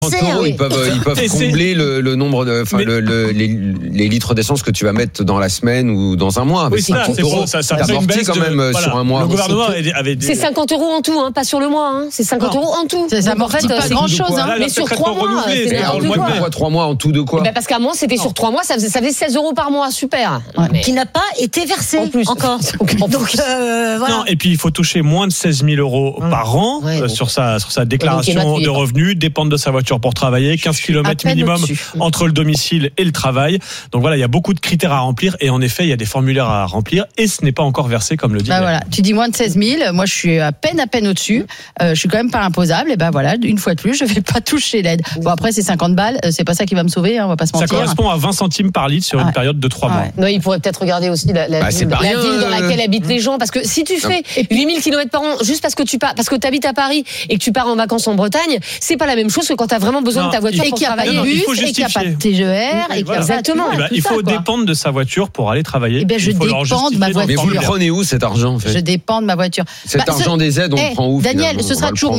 €, ils peuvent combler le nombre les litres d'essence que tu vas mettre dans la semaine ou dans un mois. Oui, ça fait une baisse quand même sur un mois. Le gouvernement avait c'est 50 € en tout, pas sur le mois. C'est 50 € en tout. Ça amortit pas grand-chose. Mais sur 3 mois, c'est n'importe quoi. Pourquoi 3 mois en tout de quoi? Parce qu'à moi, c'était sur 3 mois, ça faisait 16 € par mois. Super. Qui n'a pas été versé encore. Donc voilà. Non, et puis il faut toucher moins de 16 000 € par an sur sa déclaration de revenus, dépendre de sa voiture pour travailler, 15 km minimum entre le domicile et le travail. Donc voilà, il y a beaucoup de critères à remplir et en effet, il y a des formulaires à remplir et ce n'est pas encore versé comme le dit. Voilà, tu dis moins de 16 000, moi je suis à peine au-dessus, je suis quand même pas imposable et voilà, une fois de plus, je vais pas toucher l'aide. Bon après c'est 50 balles, c'est pas ça qui va me sauver, on va pas se mentir. Ça correspond à 20 centimes par litre sur une période de 3 mois. Non, il pourrait peut-être regarder aussi la ville dans laquelle habitent les gens, parce que si tu fais 8000 km par an juste parce que tu habites à Paris et que tu pars en vacances en Bretagne, c'est pas la même chose que quand tu as vraiment besoin de ta voiture pour travailler. Il faut justifier. Et qu'il n'y a pas de TGR. Exactement. Il faut dépendre de sa voiture pour aller travailler. Je dépends de ma voiture. Mais vous le prenez où cet argent en fait? Je dépends de ma voiture. Cet argent des aides, on le prend où? Daniel, ce sera toujours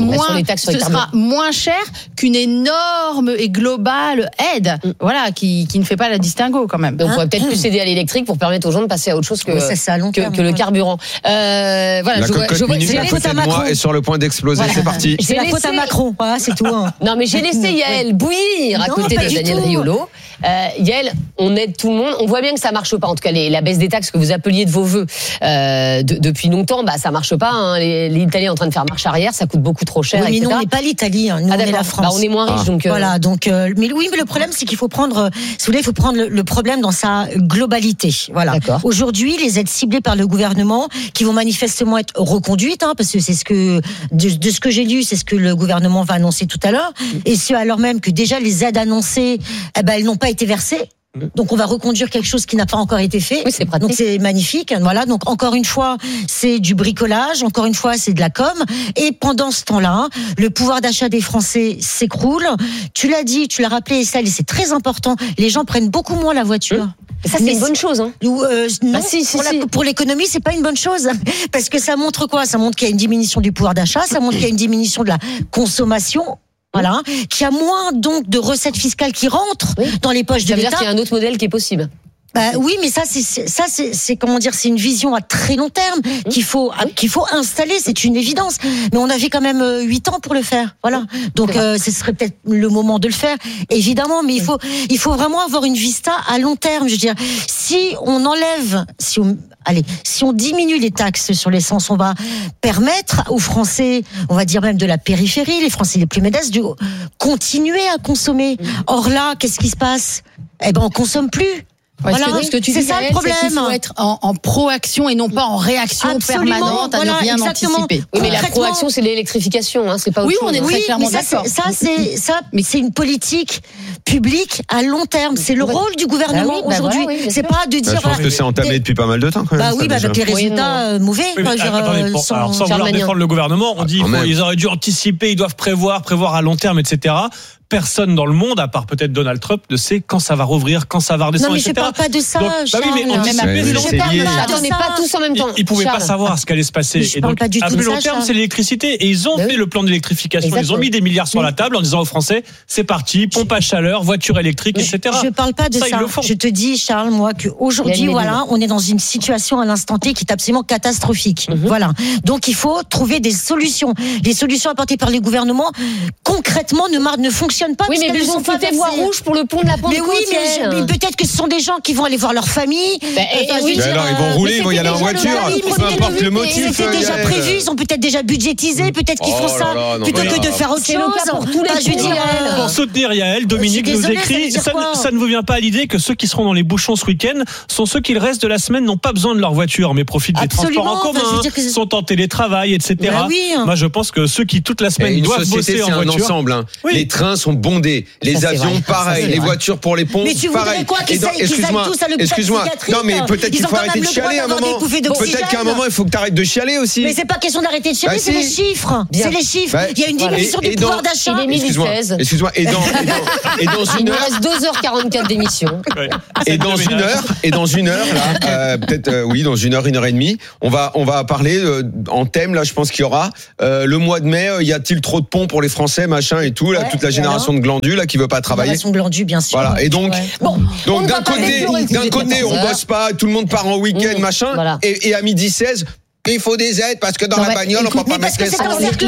moins cher qu'une énorme et globale aide, qui ne fait pas la distinguo quand même. Donc on pourrait peut-être plus aider à l'électrique pour permettre aux gens de passer à autre chose que le carburant. La cocotte minute de cette mois est sur le point d'exploser. C'est parti. C'est la faute à Macron. Voilà, c'est tout. Non, mais j'ai laissé Yael bouillir à côté de Daniel Riolo. Yael, on aide tout le monde. On voit bien que ça marche pas. En tout cas, la baisse des taxes que vous appeliez de vos vœux depuis longtemps, ça marche pas. L'Italie est en train de faire marche arrière. Ça coûte beaucoup trop cher. Oui, mais nous, on n'est pas l'Italie. Nous, on est la France. On est moins riche, donc. Voilà. Donc, mais le problème, c'est qu'il faut prendre, si vous voulez, il faut prendre le problème dans sa globalité. Voilà. Aujourd'hui, les aides ciblées par le gouvernement, qui vont manifestement être reconduites, parce que c'est de ce que j'ai lu, c'est ce que le gouvernement va annoncer tout à l'heure, et ce alors même que déjà les aides annoncées, elles n'ont pas été versées. Donc on va reconduire quelque chose qui n'a pas encore été fait. Oui, c'est pratique. Donc c'est magnifique. Voilà. Donc encore une fois, c'est du bricolage. Encore une fois, c'est de la com. Et pendant ce temps-là, le pouvoir d'achat des Français s'écroule. Tu l'as dit, tu l'as rappelé, Estelle, et c'est très important. Les gens prennent beaucoup moins la voiture. Et ça, c'est une bonne chose. Non, pour l'économie, c'est pas une bonne chose. Parce que ça montre quoi? Ça montre qu'il y a une diminution du pouvoir d'achat. Ça montre qu'il y a une diminution de la consommation. Voilà, qu'il y a moins donc de recettes fiscales qui rentrent dans les poches de l'État. Ça veut dire qu'il y a un autre modèle qui est possible. Oui, mais c'est comment dire, c'est une vision à très long terme qu'il faut installer, c'est une évidence. Mais on avait quand même 8 ans pour le faire, voilà. Donc ce serait peut-être le moment de le faire, évidemment. Mais il faut vraiment avoir une vista à long terme. Je veux dire, si on diminue les taxes sur l'essence, on va permettre aux Français, on va dire même de la périphérie, les Français les plus modestes, de continuer à consommer. Or là, qu'est-ce qui se passe? On consomme plus. Voilà, ce que tu dis, c'est ça le problème. Il faut être en proaction et non pas en réaction permanente à ne rien anticiper. Oui, mais la proaction, c'est l'électrification, c'est pas autre chose. Oui, on est très clairement d'accord. Mais c'est une politique publique à long terme. C'est le rôle du gouvernement aujourd'hui. C'est pas de dire. Je pense que c'est entamé depuis pas mal de temps. Quand même, avec les résultats mauvais. Sans vouloir défendre le gouvernement, on dit qu'ils auraient dû anticiper, ils doivent prévoir à long terme, etc. Personne dans le monde, à part peut-être Donald Trump, ne sait quand ça va rouvrir, quand ça va redescendre, etc. Non, mais je parle pas de ça, Charles. On n'est pas tous en même temps. Ils pouvaient pas savoir ce qu'allait se passer. Et donc, à plus long terme, c'est l'électricité. Et ils ont fait le plan d'électrification. Ils ont mis des milliards sur la table en disant aux Français, c'est parti, pompe à chaleur, voiture électrique, etc. Je parle pas de ça. Je te dis, Charles, moi, qu'aujourd'hui, on est dans une situation à l'instant T qui est absolument catastrophique. Voilà. Donc, il faut trouver des solutions. Les solutions apportées par les gouvernements, concrètement, ne fonctionnent pas. Oui, mais ils ont fait des voies rouges pour le pont de la Pentecôte. Mais oui, mais peut-être que ce sont des gens qui vont aller voir leur famille. Alors, ils vont rouler, ils vont y aller en voiture. Peu importe le motif. C'était déjà prévu, ils ont peut-être déjà budgétisé, peut-être qu'ils font ça plutôt que de faire autre chose. Pour soutenir Yael, Dominique nous écrit, ça ne vous vient pas à l'idée que ceux qui seront dans les bouchons ce week-end sont ceux qui le reste de la semaine n'ont pas besoin de leur voiture, mais profitent des transports en commun, sont en télétravail, etc. Moi, je pense que ceux qui toute la semaine doivent bosser en voiture. C'est un ensemble. Les trains sont bondés, les avions pareil, les voitures pour les ponts pareil. Excuse-moi. Non, mais peut-être qu'il faut arrêter de chialer à un moment. Peut-être qu'à un moment, il faut que tu arrêtes de chialer aussi. Mais c'est pas question d'arrêter de chialer, c'est les chiffres. C'est les chiffres. Il y a une diminution du pouvoir d'achat. Excuse-moi. Et dans une heure. Il nous reste 2h44 d'émission. Et dans une heure, là, peut-être, dans une heure et demie, on va parler en thème, là, je pense qu'il y aura le mois de mai, y a-t-il trop de ponts pour les Français, machin et tout, là, toute la génération génération de glandus là qui veut pas travailler. Génération de glandus, bien sûr. Voilà. Et donc, donc d'un côté, on bosse pas, tout le monde part en week-end, machin, voilà. et à 12h16. Il faut des aides parce que dans la bagnole, on peut pas mettre les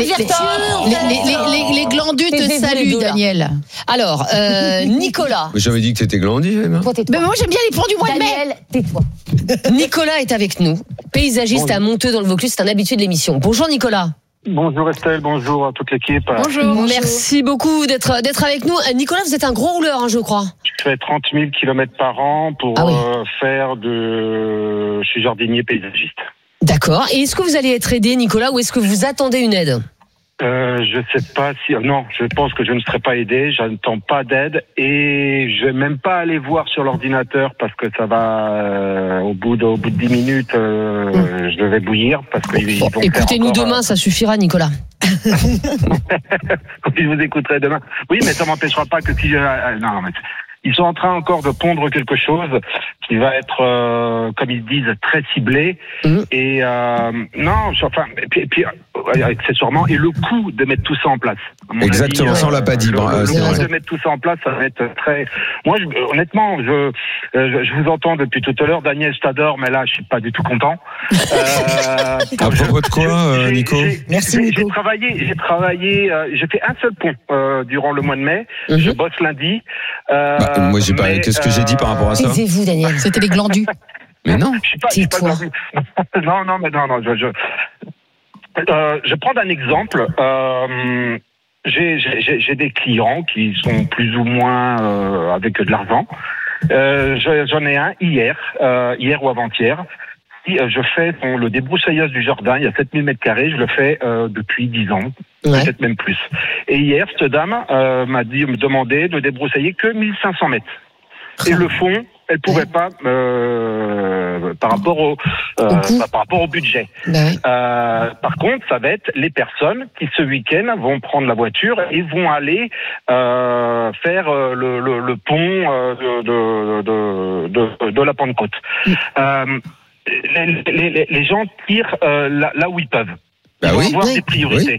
Les glandus te saluent, Daniel. Alors, Nicolas. J'avais dit que t'étais glandu. Mais moi, j'aime bien les ponts du mois de mai. Daniel, tais-toi. Nicolas est avec nous, paysagiste à Monteux dans le Vaucluse, c'est un habitué de l'émission. Bonjour Nicolas. Bonjour Estelle, bonjour à toute l'équipe. Bonjour. Merci beaucoup d'être avec nous. Nicolas, vous êtes un gros rouleur, je crois. Je fais 30 000 km par an pour faire je suis jardinier paysagiste. D'accord. Et est-ce que vous allez être aidé, Nicolas, ou est-ce que vous attendez une aide ? Je sais pas si... Non, je pense que je ne serai pas aidé. Je n'attends pas d'aide. Et je vais même pas aller voir sur l'ordinateur parce que ça va... au bout de 10 minutes, je vais bouillir. Parce que écoutez-nous demain, ça suffira, Nicolas. Je vous écouterai demain. Oui, mais ça m'empêchera pas que si... non, mais... Ils sont en train encore de pondre quelque chose qui va être, comme ils disent, très ciblé. Et puis accessoirement, et le coût de mettre tout ça en place. Exactement, ça on l'a pas dit. Le coût de mettre tout ça en place, ça va être très... Moi, honnêtement, je vous entends depuis tout à l'heure. Daniel, je t'adore, mais là, je suis pas du tout content. À propos de quoi, Nico ? Merci, Nico. J'ai travaillé, j'ai fait un seul pont durant le mois de mai. Je bosse lundi. Moi, j'ai pas. Qu'est-ce que j'ai dit par rapport à ça ? Taisez-vous, Daniel. C'était les glandus. Mais non. Je suis pas glandu. Non. Je prends un exemple. J'ai des clients qui sont plus ou moins avec de l'argent. J'en ai un hier ou avant-hier. Je fais le débroussaillage du jardin. Il y a 7000 mètres carrés. Je le fais depuis 10 ans. Peut-être même plus. Et hier, cette dame me demandait de débroussailler que 1500 mètres. Et le fond, elle pouvait pas par rapport au budget. Par contre, ça va être les personnes qui ce week-end vont prendre la voiture et vont aller faire le pont de la Pentecôte. Les gens tirent là où ils peuvent. Ils vont avoir des priorités.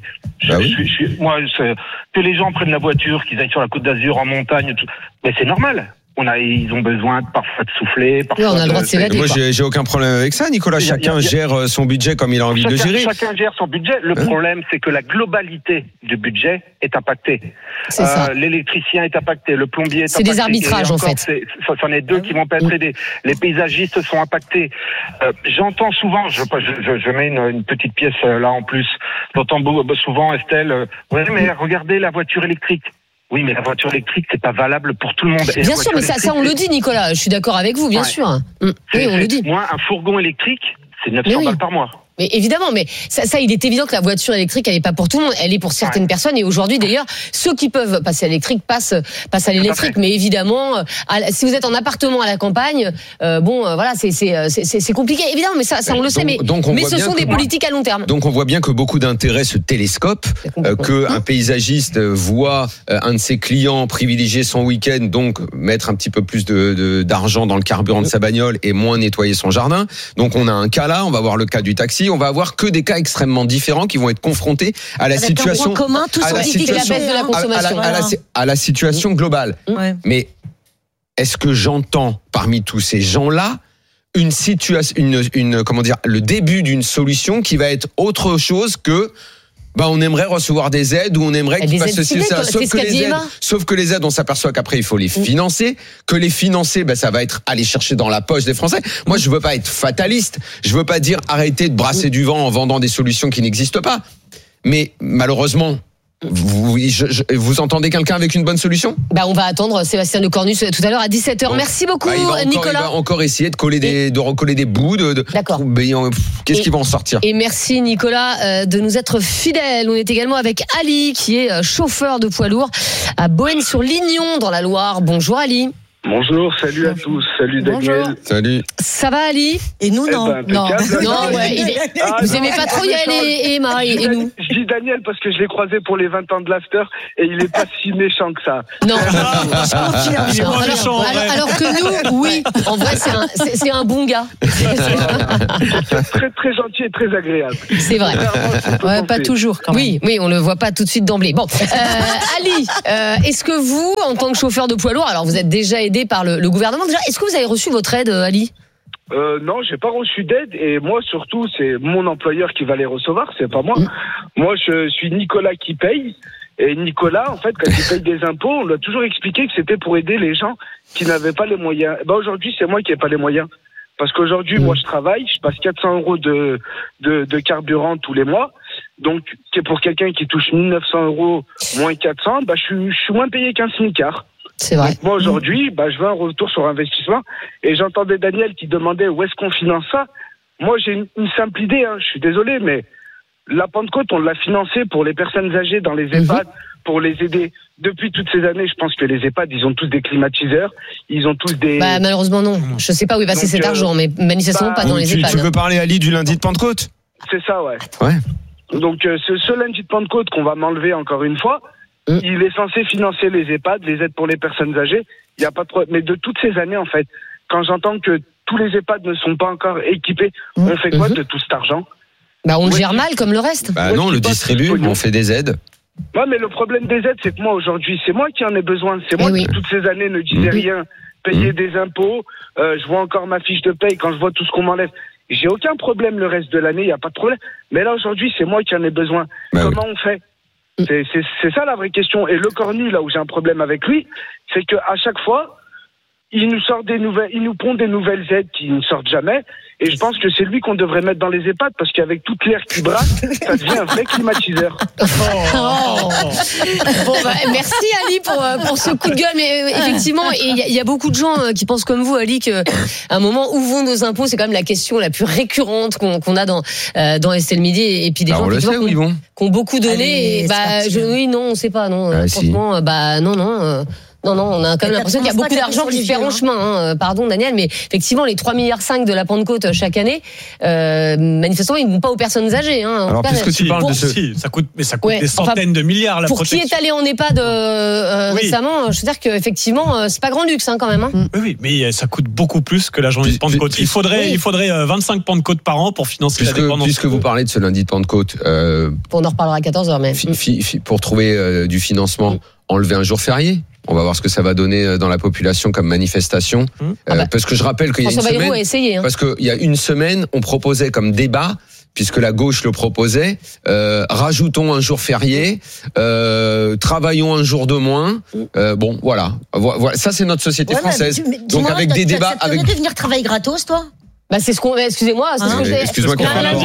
Que les gens prennent la voiture, qu'ils aillent sur la Côte d'Azur, en montagne, tout. Mais c'est normal. Ils ont besoin parfois de souffler. Parfois on a le droit de s'évader. Moi, j'ai aucun problème avec ça, Nicolas. Chacun gère son budget comme il a envie de gérer. Chacun gère son budget. Le problème, c'est que la globalité du budget est impactée. C'est ça. L'électricien est impacté, le plombier est impacté. C'est des arbitrages, en fait. C'en est deux qui vont pas être aidés. Les paysagistes sont impactés. J'entends souvent, je mets une petite pièce là en plus. J'entends souvent Estelle, mais regardez la voiture électrique. Oui, mais la voiture électrique, c'est pas valable pour tout le monde. Bien sûr, mais ça on le dit, Nicolas. Je suis d'accord avec vous, bien sûr. Oui, on le dit. Moi, un fourgon électrique, c'est 900 balles par mois. Mais évidemment, mais ça, il est évident que la voiture électrique, elle est pas pour tout le monde, elle est pour certaines personnes. Et aujourd'hui, d'ailleurs, ceux qui peuvent passer à l'électrique passent à l'électrique. Mais évidemment, si vous êtes en appartement à la campagne, voilà, c'est compliqué. Évidemment, mais ça on le sait. Mais ce sont des politiques à long terme. Donc on voit bien que beaucoup d'intérêts se télescopent, qu'un paysagiste voit un de ses clients privilégier son week-end, donc mettre un petit peu plus d'argent dans le carburant de sa bagnole et moins nettoyer son jardin. Donc on a un cas là, on va voir le cas du taxi. On va avoir que des cas extrêmement différents qui vont être confrontés à la situation, à la situation globale. Mais est-ce que j'entends parmi tous ces gens-là une situation, le début d'une solution qui va être autre chose que on aimerait recevoir des aides ou on aimerait qu'il fasse ceci, ça. Sauf que les aides, on s'aperçoit qu'après, il faut les financer. Que les financer, ça va être aller chercher dans la poche des Français. Moi, je veux pas être fataliste. Je veux pas dire arrêtez de brasser du vent en vendant des solutions qui n'existent pas. Mais malheureusement, vous entendez quelqu'un avec une bonne solution ? On va attendre Sébastien de Cornus tout à l'heure à 17h. Merci beaucoup, Nicolas. Il va encore essayer de recoller des bouts. D'accord. Qu'est-ce qui va en sortir ? Et merci, Nicolas, de nous être fidèles. On est également avec Ali, qui est chauffeur de poids lourd à Boën-sur-Lignon, dans la Loire. Bonjour, Ali. Bonjour, salut à tous, salut Daniel. Bonjour. Salut. Ça va Ali? Et nous non. Non, ouais, vous aimez pas trop Yael et Emma et nous? Je dis Daniel parce que je l'ai croisé pour les 20 ans de l'after et il est pas si méchant que ça. Non. Il est moins méchant, en vrai. Alors que nous, oui, en vrai c'est un bon gars. Très très gentil et très agréable. C'est vrai. Ouais, pas toujours quand même. Oui, on le voit pas tout de suite d'emblée. Bon, Ali, est-ce que vous, en tant que chauffeur de poids lourd, alors vous êtes déjà aidé par le gouvernement. Déjà, est-ce que vous avez reçu votre aide, Ali? Non, j'ai pas reçu d'aide et moi surtout c'est mon employeur qui va les recevoir, c'est pas moi. Moi je suis Nicolas qui paye et Nicolas en fait quand il paye des impôts, on lui a toujours expliqué que c'était pour aider les gens qui n'avaient pas les moyens. Aujourd'hui c'est moi qui n'ai pas les moyens parce qu'aujourd'hui moi je travaille, je passe 400 € de carburant tous les mois. Donc pour quelqu'un qui touche 1 900 € moins 400, je suis moins payé qu'un smicard. C'est vrai. Donc moi aujourd'hui, je veux un retour sur investissement. Et j'entendais Daniel qui demandait où est-ce qu'on finance ça. Moi j'ai une simple idée, je suis désolé, mais la Pentecôte, on l'a financée pour les personnes âgées dans les EHPAD, pour les aider. Depuis toutes ces années, je pense que les EHPAD, ils ont tous des climatiseurs, ils ont tous des... malheureusement non. Je sais pas où est passé cet argent, mais manifestement pas dans les EHPAD. Tu veux parler, Ali, du lundi de Pentecôte? C'est ça, ouais. Ouais. Donc ce lundi de Pentecôte qu'on va m'enlever encore une fois, il est censé financer les EHPAD, les aides pour les personnes âgées. Il y a pas de problème. Mais de toutes ces années, en fait, quand j'entends que tous les EHPAD ne sont pas encore équipés, on fait quoi de tout cet argent? On le gère mal comme le reste. Non, on le distribue, on fait des aides. Ouais, mais le problème des aides, c'est que moi aujourd'hui, c'est moi qui en ai besoin. C'est moi qui toutes ces années ne disais rien, payer des impôts. Je vois encore ma fiche de paye quand je vois tout ce qu'on m'enlève. J'ai aucun problème le reste de l'année, il n'y a pas de problème. Mais là aujourd'hui, c'est moi qui en ai besoin. Comment on fait? C'est ça la vraie question. Et le Cornu, là où j'ai un problème avec lui, c'est qu'à chaque fois, il nous sort des nouvelles, il nous pond des nouvelles aides qui ne sortent jamais. Et je pense que c'est lui qu'on devrait mettre dans les EHPAD parce qu'avec toute l'air qui brasse, ça devient un vrai climatiseur. Merci Ali pour ce coup de gueule. Mais effectivement, il y a beaucoup de gens qui pensent comme vous, Ali, qu'à un moment où vont nos impôts, c'est quand même la question la plus récurrente qu'on a dans Estelle Midi. Et puis des gens qui ont beaucoup donné. Oui, non, on sait pas, non. Franchement, non. Non, on a quand même l'impression qu'il y a beaucoup d'argent qui se perd en chemin. Pardon, Daniel, mais effectivement, les 3,5 milliards de la Pentecôte chaque année, manifestement, ils ne vont pas aux personnes âgées. Alors, puisque tu parles de ce... ça coûte des centaines de milliards, la protection. Pour qui est allé en EHPAD récemment, je veux dire qu'effectivement, c'est pas grand luxe quand même. Oui, mais ça coûte beaucoup plus que la journée de Pentecôte. Il faudrait 25 Pentecôtes par an pour financer la dépendance. Puisque vous parlez de ce lundi de Pentecôte... On en reparlera à 14h, mais... Pour trouver du financement, enlever un jour férié. On va voir ce que ça va donner dans la population comme manifestation. Parce que je rappelle qu'il y a une semaine, a essayé, parce qu'il y a une semaine, on proposait comme débat, puisque la gauche le proposait, rajoutons un jour férié, travaillons un jour de moins. Voilà. Ça c'est notre société française. Donc avec des débats, avec de venir travailler gratos, toi? C'est ce qu'on. Excusez-moi, c'est ce que j'ai. Excuse-moi,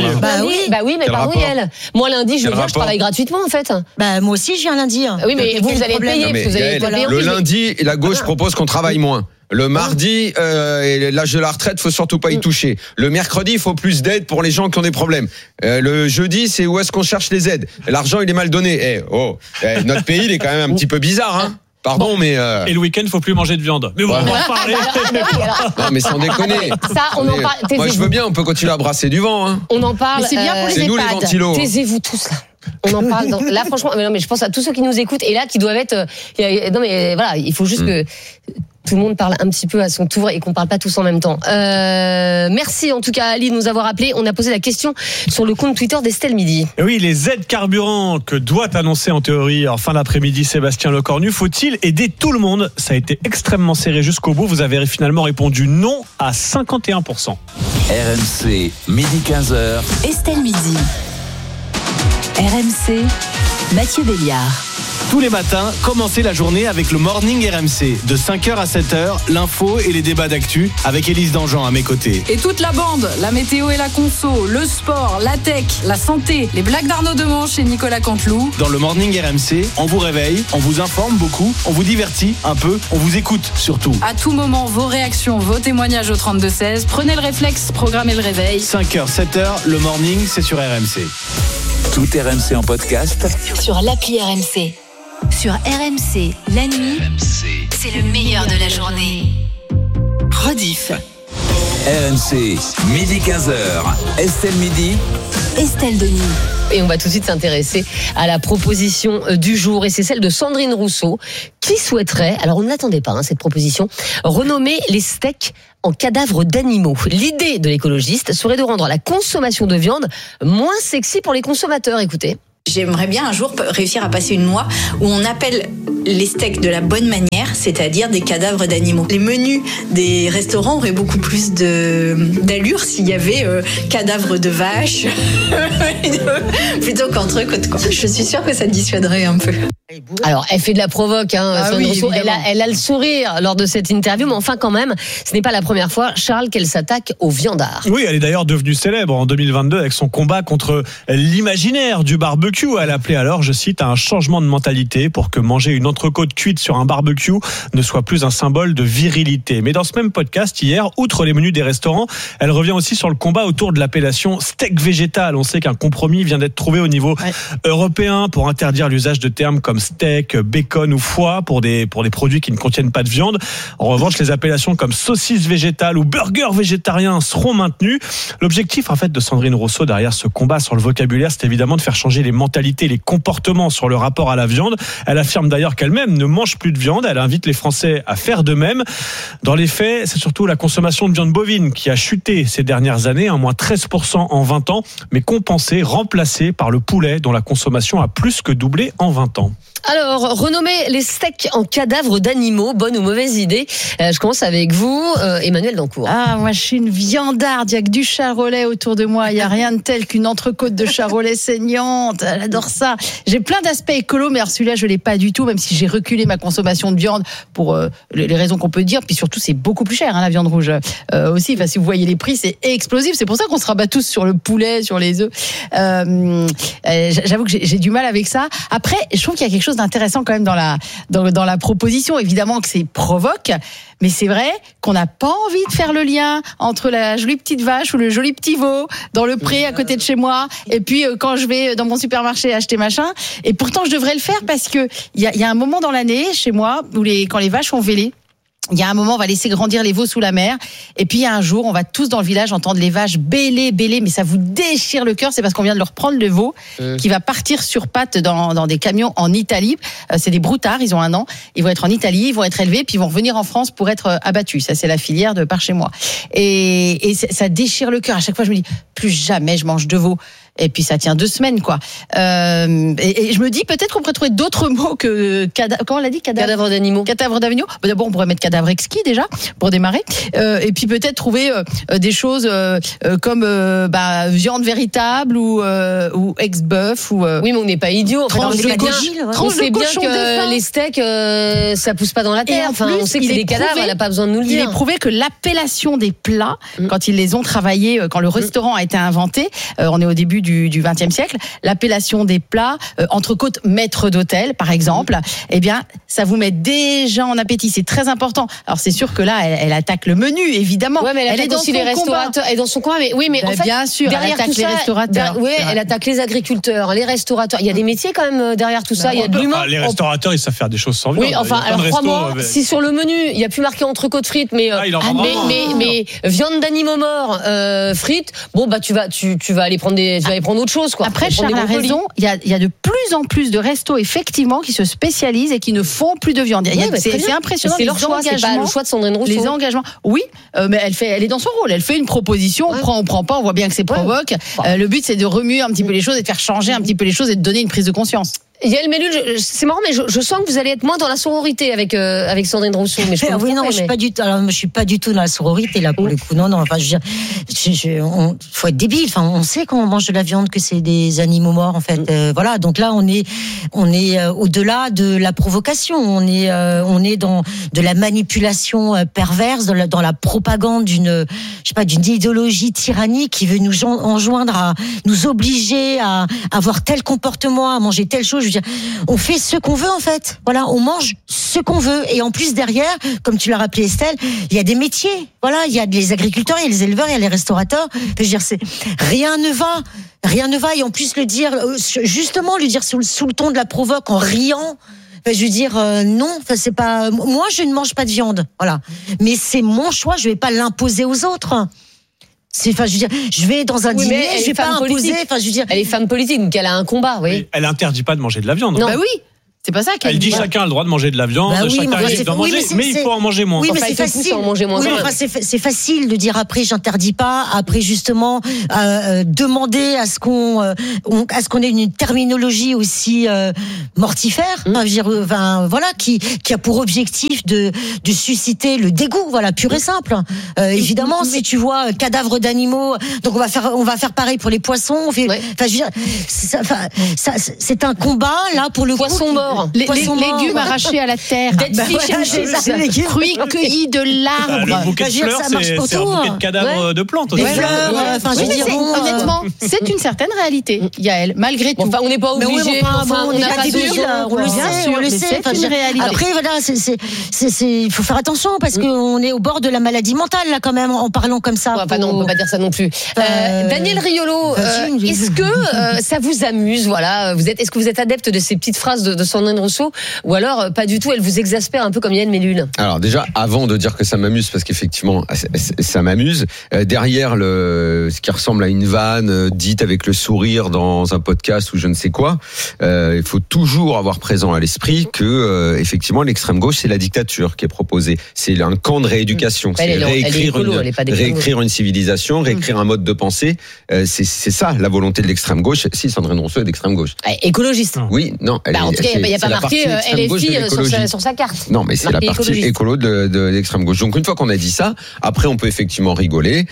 oui, mais pardon, Yael. Moi, lundi, je travaille gratuitement, en fait. Moi aussi, je viens lundi. Oui, mais vous allez payer. Le lundi, la gauche propose qu'on travaille moins. Le mardi, l'âge de la retraite, faut surtout pas y toucher. Le mercredi, il faut plus d'aide pour les gens qui ont des problèmes. Le jeudi, c'est où est-ce qu'on cherche les aides. L'argent, il est mal donné. Notre pays, il est quand même un petit peu bizarre, Pardon, mais... Et le week-end, faut plus manger de viande. Mais bon, on va en parler. Non, mais sans déconner. Ça, on en parle. Moi, je veux bien, on peut continuer à brasser du vent. On en parle. Mais c'est bien pour les EHPAD. C'est nous les ventilos. Taisez-vous tous là. On en parle. Là, franchement, mais je pense à tous ceux qui nous écoutent et là qui doivent être. Non, mais voilà, il faut juste que tout le monde parle un petit peu à son tour et qu'on parle pas tous en même temps. Merci en tout cas Ali de nous avoir appelé. On a posé la question sur le compte Twitter d'Estelle Midi. Oui, les aides carburant que doit annoncer en théorie en fin d'après-midi Sébastien Lecornu, faut-il aider tout le monde? Ça a été extrêmement serré jusqu'au bout. Vous avez finalement répondu non à 51%. RMC, midi 15h. Estelle Midi. RMC, Mathieu Béliard. Tous les matins, commencez la journée avec le Morning RMC. De 5h à 7h, l'info et les débats d'actu avec Élise Dangean à mes côtés. Et toute la bande, la météo et la conso, le sport, la tech, la santé, les blagues d'Arnaud Demanche et Nicolas Canteloup. Dans le Morning RMC, on vous réveille, on vous informe beaucoup, on vous divertit un peu, on vous écoute surtout. À tout moment, vos réactions, vos témoignages au 32-16. Prenez le réflexe, programmez le réveil. 5h, 7h, le Morning, c'est sur RMC. Tout RMC en podcast sur l'appli RMC. Sur RMC, la nuit, c'est le meilleur de la journée. Rediff. RMC, midi 15h. Estelle Midi. Estelle Denis. Et on va tout de suite s'intéresser à la proposition du jour. Et c'est celle de Sandrine Rousseau qui souhaiterait, alors on ne l'attendait pas cette proposition, renommer les steaks en cadavres d'animaux. L'idée de l'écologiste serait de rendre la consommation de viande moins sexy pour les consommateurs. Écoutez. J'aimerais bien un jour réussir à passer une loi où on appelle les steaks de la bonne manière, c'est-à-dire des cadavres d'animaux. Les menus des restaurants auraient beaucoup plus d'allure s'il y avait cadavres de vaches plutôt qu'entrecôte. Je suis sûre que ça dissuaderait un peu. Alors, elle fait de la provoque, Sandrine Rousseau. Elle a le sourire lors de cette interview, mais enfin quand même, ce n'est pas la première fois, Charles, qu'elle s'attaque aux viandards. Oui, elle est d'ailleurs devenue célèbre en 2022 avec son combat contre l'imaginaire du barbecue. Elle appelait alors, je cite, à un changement de mentalité pour que manger une entrecôte cuite sur un barbecue ne soit plus un symbole de virilité. Mais dans ce même podcast, hier, outre les menus des restaurants, elle revient aussi sur le combat autour de l'appellation steak végétal. On sait qu'un compromis vient d'être trouvé au niveau européen pour interdire l'usage de termes comme steak, bacon ou foie pour des produits qui ne contiennent pas de viande. En revanche, les appellations comme saucisse végétale ou burger végétarien seront maintenues. L'objectif, en fait, de Sandrine Rousseau derrière ce combat sur le vocabulaire, c'est évidemment de faire changer les mentalités, les comportements sur le rapport à la viande. Elle affirme d'ailleurs qu'elle-même ne mange plus de viande. Elle invite les Français à faire de même. Dans les faits, c'est surtout la consommation de viande bovine qui a chuté ces dernières années, moins 13% en 20 ans, mais compensée, remplacée par le poulet dont la consommation a plus que doublé en 20 ans. Alors, renommer les steaks en cadavres d'animaux, bonne ou mauvaise idée? Je commence avec vous, Emmanuel Dancourt. Moi je suis une viandarde, il n'y a que du charolais autour de moi, il n'y a rien de tel qu'une entrecôte de charolais saignante, j'adore ça. J'ai plein d'aspects écolos, mais alors celui-là je ne l'ai pas du tout, même si j'ai reculé ma consommation de viande pour les raisons qu'on peut dire, puis surtout c'est beaucoup plus cher la viande rouge aussi, si vous voyez les prix c'est explosif, c'est pour ça qu'on se rabat tous sur le poulet, sur les œufs. J'avoue que j'ai du mal avec ça. Après, je trouve qu'il y a quelque chose d'intéressant quand même dans la proposition, évidemment que c'est provoque, mais c'est vrai qu'on n'a pas envie de faire le lien entre la jolie petite vache ou le joli petit veau dans le pré à côté de chez moi et puis quand je vais dans mon supermarché acheter machin, et pourtant je devrais le faire parce que il y a un moment dans l'année chez moi où quand les vaches ont vélé, il y a un moment, on va laisser grandir les veaux sous la mer. Et puis, il y a un jour, on va tous dans le village entendre les vaches bêler, mais ça vous déchire le cœur. C'est parce qu'on vient de leur prendre le veau qui va partir sur pattes dans des camions en Italie. C'est des broutards, ils ont 1 an. Ils vont être en Italie, ils vont être élevés, puis ils vont revenir en France pour être abattus. Ça, c'est la filière de par chez moi. Et ça déchire le cœur. À chaque fois, je me dis, plus jamais je mange de veau. Et puis ça tient 2 semaines, quoi. Et je me dis peut-être qu'on pourrait trouver d'autres mots que comment on l'a dit, cadavre d'animaux. Cadavre d'animaux. D'abord on pourrait mettre cadavre exquis déjà pour démarrer. Et puis peut-être trouver des choses comme viande véritable ou ex-bœuf ou. Oui, mais on n'est pas idiots. On sait bien que les steaks ça pousse pas dans la terre. Enfin, on sait que c'est des cadavres. Elle n'a pas besoin de nous le dire. Il est prouvé que l'appellation des plats, quand ils les ont travaillés, quand le restaurant a été inventé, on est au début du XXe siècle, l'appellation des plats, entrecôte maître d'hôtel, par exemple, eh bien, ça vous met déjà en appétit. C'est très important. Alors, c'est sûr que là, elle attaque le menu, évidemment. Ouais, mais elle attaque aussi les restaurateurs. Elle est dans son coin, mais oui, mais en fait, bien sûr, derrière elle attaque les restaurateurs. Oui, elle attaque les agriculteurs, les restaurateurs. Il y a des métiers quand même derrière tout ça. Il y a de l'humain. Les restaurateurs, ils savent faire des choses sans viande. Oui, enfin, alors crois-moi, si sur le menu, il n'y a plus marqué entrecôte frites, mais viande d'animaux morts, frites, bon, tu vas aller prendre autre chose, quoi. Après, Charles a raison, il y a de plus en plus de restos, effectivement, qui se spécialisent et qui ne font plus de viande. C'est impressionnant. C'est leur choix, c'est pas le choix de Sandrine Rousseau. Les engagements, oui, mais elle est dans son rôle. Elle fait une proposition, on prend pas, on voit bien que c'est provoque. Le but, c'est de remuer un petit peu les choses et de faire changer un petit peu les choses et de donner une prise de conscience. Yael Mellul, c'est marrant, mais je sens que vous allez être moins dans la sororité avec Sandrine Rousseau. Mais je suis pas du tout. Alors, je suis pas du tout dans la sororité là pour le coup. Non. Enfin, je veux dire, faut être débile. Enfin, on sait quand on mange de la viande que c'est des animaux morts. En fait, voilà. Donc là, on est au-delà de la provocation. On est dans de la manipulation perverse, dans la propagande d'une idéologie tyrannique qui veut nous enjoindre à nous obliger à avoir tel comportement, à manger telle chose. Je veux dire, on fait ce qu'on veut en fait. Voilà, on mange ce qu'on veut. Et en plus derrière, comme tu l'as rappelé Estelle, il y a des métiers. Voilà, il y a les agriculteurs, il y a les éleveurs, il y a les restaurateurs. Je veux dire, rien ne va. Et en plus le dire, justement, lui dire sous le ton de la provoque, en riant. je veux dire, non, c'est pas. Moi, je ne mange pas de viande, voilà. Mais c'est mon choix, je vais pas l'imposer aux autres. Je veux dire, je vais dans un dîner, je vais pas imposer. Je veux dire, elle est femme politique, donc elle a un combat, oui. Elle interdit pas de manger de la viande. Non, bah oui. C'est pas ça qu'elle dit. Chacun a le droit de manger de la viande, chacun a le droit d'en manger, mais il faut en manger moins. Oui, mais c'est facile. En manger moins. Oui, c'est facile de dire après j'interdis pas, après justement demander à ce qu'on ait une terminologie aussi mortifère, voilà, qui a pour objectif de susciter le dégoût, voilà, pur et simple. Évidemment, si tu vois cadavres d'animaux, donc on va faire pareil pour les poissons. Je veux dire, c'est un combat là pour le poisson mort. Les légumes arrachés à la terre, fruits cueillis de l'arbre. Le bouquet de fleurs, c'est un bouquet de cadavres de plantes. Des fleurs, honnêtement, c'est une certaine réalité, Yael, malgré tout. Enfin, on n'est pas obligé. On n'est pas débile, on le sait. C'est une réalité. Après, voilà, il faut faire attention parce qu'on est au bord de la maladie mentale, là, quand même, en parlant comme ça. Enfin, non, on peut pas dire ça non plus. Daniel Riolo, est-ce que ça vous amuse, voilà, est-ce que vous êtes adepte de ces petites phrases de Sandrine Rousseau, ou alors pas du tout, elle vous exaspère un peu comme Yann Mellul? Alors déjà, avant de dire que ça m'amuse, parce qu'effectivement ça m'amuse, derrière ce qui ressemble à une vanne dite avec le sourire dans un podcast ou je ne sais quoi, il faut toujours avoir présent à l'esprit que effectivement l'extrême gauche, c'est la dictature qui est proposée, c'est un camp de rééducation, c'est réécrire une civilisation, réécrire un mode de pensée, c'est ça la volonté de l'extrême gauche. Si Sandrine Rousseau est d'extrême gauche, écologiste. Oui, non, en tout cas, il n'y a pas marqué LFI sur sa carte. Non, mais c'est la partie écolo de l'extrême gauche. Donc une fois qu'on a dit ça, après on peut effectivement rigoler.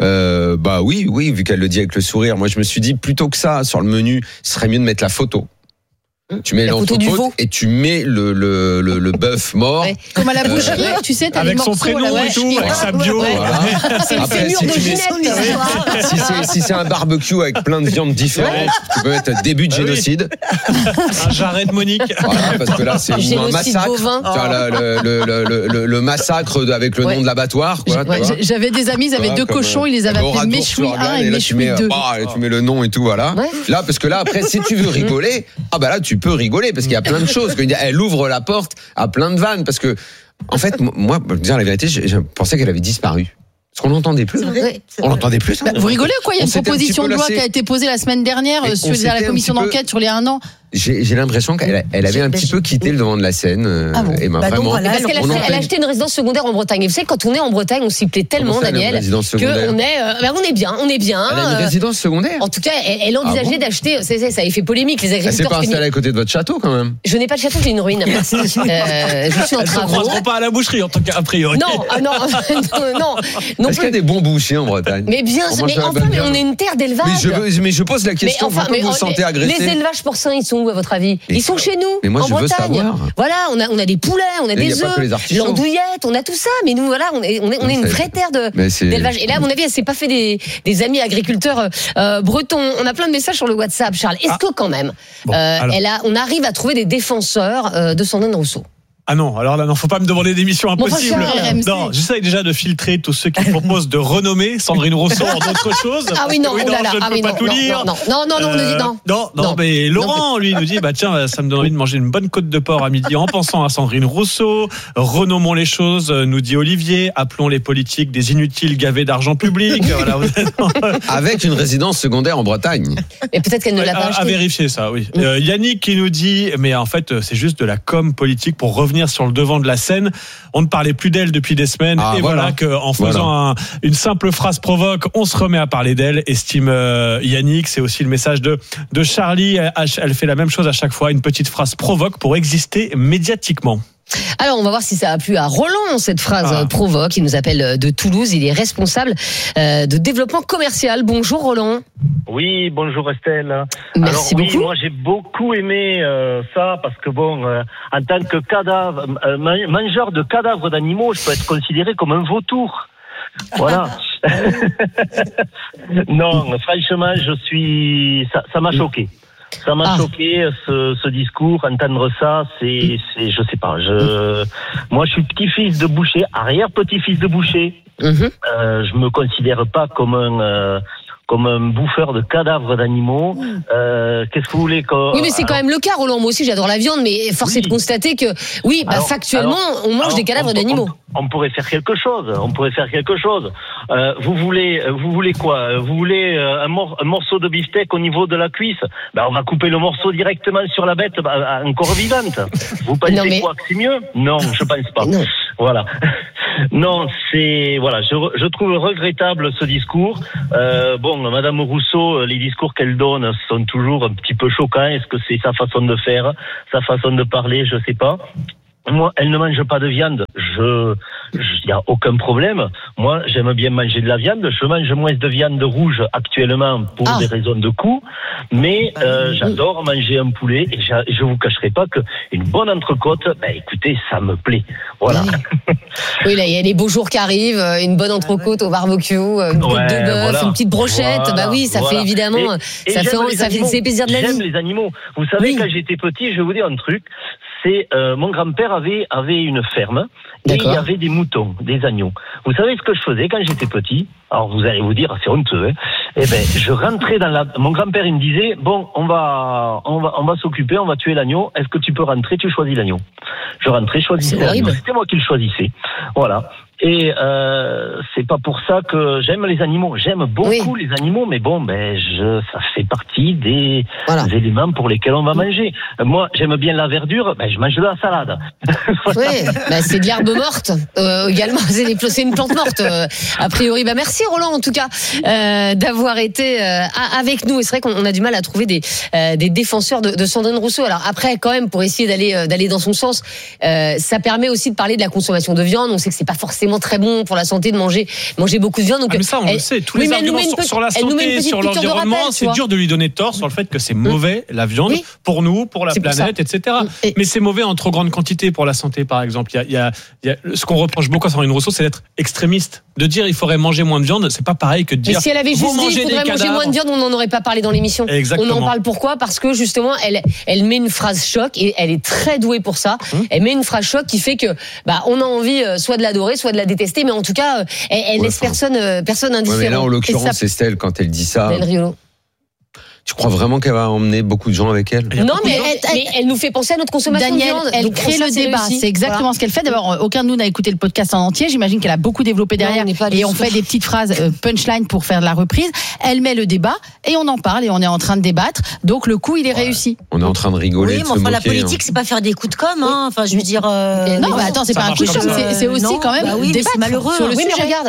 Oui, vu qu'elle le dit avec le sourire. Moi, je me suis dit plutôt que ça sur le menu, ce serait mieux de mettre la photo. Tu mets l'entrecôte et tu mets le bœuf mort. Ouais. Comme à la boucherie, tu sais, t'as avec les morceaux, son prénom et tout, avec sa bio. Voilà. C'est le fémur de Ginette. Si c'est un barbecue avec plein de viandes différentes, tu peux mettre début de génocide. Un jarret de Monique. Voilà, parce que là, c'est un massacre. Le massacre avec le nom de l'abattoir. J'avais des amis, ils avaient deux cochons, ils les avaient appelés Méchoui 1 et Méchoui 2. Tu mets le nom et tout, voilà. Là, parce que là, après, si tu veux rigoler, là, tu peux rigoler parce qu'il y a plein de choses. Elle ouvre la porte à plein de vannes parce que, en fait, moi, pour dire la vérité, je pensais qu'elle avait disparu. Parce qu'on l'entendait plus. On l'entendait plus. Vous rigolez ou quoi? Il y a une proposition de loi qui a été posée la semaine dernière sur la commission d'enquête sur les 1 an. J'ai l'impression qu'elle avait un petit peu quitté le devant de la scène. Et vraiment. Parce qu'elle a acheté une résidence secondaire en Bretagne. Et vous savez, quand on est en Bretagne, on s'y plaît tellement, Daniel, qu'on est bien. Elle a une résidence secondaire. En tout cas, elle envisageait d'acheter. Ça avait fait polémique. Les agriculteurs. Elle s'est pas installée à côté de votre château, quand même. Je n'ai pas de château, j'ai une ruine. Merci. Je suis en travaux. Elles ne croiseront pas à la boucherie, en tout cas, a priori. Non. Est-ce qu'il y a des bons bouchers en Bretagne? Mais bien, mais on est une terre d'élevage. Mais je pose la question. Pourquoi vous vous sentez agressé? Les élevages porcins, ils sont où, à votre avis? Ils sont chez nous, mais moi, en Bretagne. Voilà, on a des poulets, on a des œufs, l'andouillette, on a tout ça. Mais nous, voilà, on est une vraie terre d'élevage. Et là, à mon avis, elle s'est pas fait des amis agriculteurs bretons. On a plein de messages sur le WhatsApp, Charles. Est-ce que quand même, on arrive à trouver des défenseurs de Sandrine Rousseau? Ah non, alors là, non, faut pas me demander des missions impossibles. Non, j'essaye déjà de filtrer tous ceux qui proposent de renommer Sandrine Rousseau en d'autres choses. Ah oui, non, je ne peux pas tout lire. Non, on nous dit non. Non, mais Laurent, lui, nous dit, tiens, ça me donne envie de manger une bonne côte de porc à midi en pensant à Sandrine Rousseau. Renommons les choses, nous dit Olivier. Appelons les politiques des inutiles gavés d'argent public. Voilà. Avec une résidence secondaire en Bretagne. Et peut-être qu'elle ne l'a pas acheté. À vérifier ça, oui. Yannick qui nous dit, mais en fait, c'est juste de la com politique pour revenir sur le devant de la scène. On ne parlait plus d'elle depuis des semaines et voilà qu'en faisant une simple phrase provoque, on se remet à parler d'elle, estime Yannick. C'est aussi le message de Charlie. Elle fait la même chose à chaque fois, une petite phrase provoque pour exister médiatiquement. Alors, on va voir si ça a plu à Roland, cette phrase provoque. Il nous appelle de Toulouse. Il est responsable de développement commercial. Bonjour, Roland. Oui, bonjour Estelle. Merci beaucoup. Moi, j'ai beaucoup aimé ça parce que en tant que mangeur de cadavres d'animaux, je peux être considéré comme un vautour. Voilà. Non, franchement, ça m'a choqué. Ça m'a choqué, ce discours, entendre ça, je sais pas, moi je suis petit-fils de boucher, arrière-petit-fils de boucher. Je me considère pas comme comme un bouffeur de cadavres d'animaux. Qu'est-ce que vous voulez Oui, mais c'est quand même le cas, Roland. Moi aussi, j'adore la viande, mais force est de constater que, factuellement, on mange des cadavres d'animaux. On pourrait faire quelque chose. Vous voulez quoi? Vous voulez un morceau de beefsteak au niveau de la cuisse? On va couper le morceau directement sur la bête, encore vivante. Vous pensez quoi, que c'est mieux? Non, je pense pas. Non. Voilà. Non, je trouve regrettable ce discours. Madame Rousseau, les discours qu'elle donne sont toujours un petit peu choquants. Est-ce que c'est sa façon de faire, sa façon de parler? Je sais pas. Moi, elle ne mange pas de viande. Il y a aucun problème. Moi, j'aime bien manger de la viande. Je mange moins de viande rouge actuellement pour des raisons de coût. Mais j'adore manger un poulet. Et je vous cacherai pas que une bonne entrecôte, écoutez, ça me plaît. Voilà. Oui, là, il y a les beaux jours qui arrivent. Une bonne entrecôte au barbecue, une côte de bœuf, une petite brochette. Fait évidemment, ça fait plaisir de la vie. J'aime les animaux. Vous savez, quand j'étais petit, je vais vous dire un truc. C'est mon grand-père avait une ferme et il y avait des moutons, des agneaux. Vous savez ce que je faisais quand j'étais petit? Alors vous allez vous dire, c'est honteux. Je rentrais mon grand-père, il me disait, bon, on va s'occuper, on va tuer l'agneau. Est-ce que tu peux rentrer? Tu choisis l'agneau. Je rentrais, je choisissais l'agneau. C'était moi qui le choisissais. Voilà. Et c'est pas pour ça que j'aime les animaux. J'aime beaucoup les animaux, mais ça fait partie des éléments pour lesquels on va manger. Moi, j'aime bien la verdure, je mange de la salade. C'est de l'herbe morte également. C'est une plante morte. A priori, merci Roland en tout cas d'avoir été avec nous. Et c'est vrai qu'on a du mal à trouver des défenseurs de Sandrine Rousseau. Alors après, quand même, pour essayer d'aller dans son sens, ça permet aussi de parler de la consommation de viande. On sait que c'est pas forcément très bon pour la santé de manger beaucoup de viande. Donc, mais ça, on le sait. Tous les arguments sur la santé, sur l'environnement, c'est dur de lui donner tort sur le fait que c'est mauvais, la viande, pour nous, pour la planète, etc. Mais c'est mauvais en trop grande quantité pour la santé, par exemple. Il y a ce qu'on reproche beaucoup à Sandrine Rousseau, c'est d'être extrémiste. De dire il faudrait manger moins de viande, c'est pas pareil que de dire. Mais si elle avait juste dit il faudrait manger moins de viande, on n'en aurait pas parlé dans l'émission. Exactement. On en parle pourquoi? Parce que justement, elle met une phrase choc et elle est très douée pour ça. Elle met une phrase choc qui fait que on a envie soit de l'adorer, soit de la détester, mais en tout cas, elle laisse personne indifférent. Mais là, en l'occurrence, Estelle, quand elle dit ça. Tu crois vraiment qu'elle va emmener beaucoup de gens avec elle? Non, mais elle nous fait penser à notre consommation de viande. Elle crée le débat. C'est exactement ce qu'elle fait. D'abord, aucun de nous n'a écouté le podcast en entier. J'imagine qu'elle a beaucoup développé derrière. Et on fait des petites phrases punchline pour faire de la reprise. Elle met le débat et on en parle et on est en train de débattre. Donc le coup, il est réussi. On est en train de rigoler. Oui, mais enfin, la politique, c'est pas faire des coups de com'. Enfin, je veux dire. Non, mais attends, c'est pas un coup de com'. C'est aussi quand même débattre. C'est malheureux. Oui, mais regarde,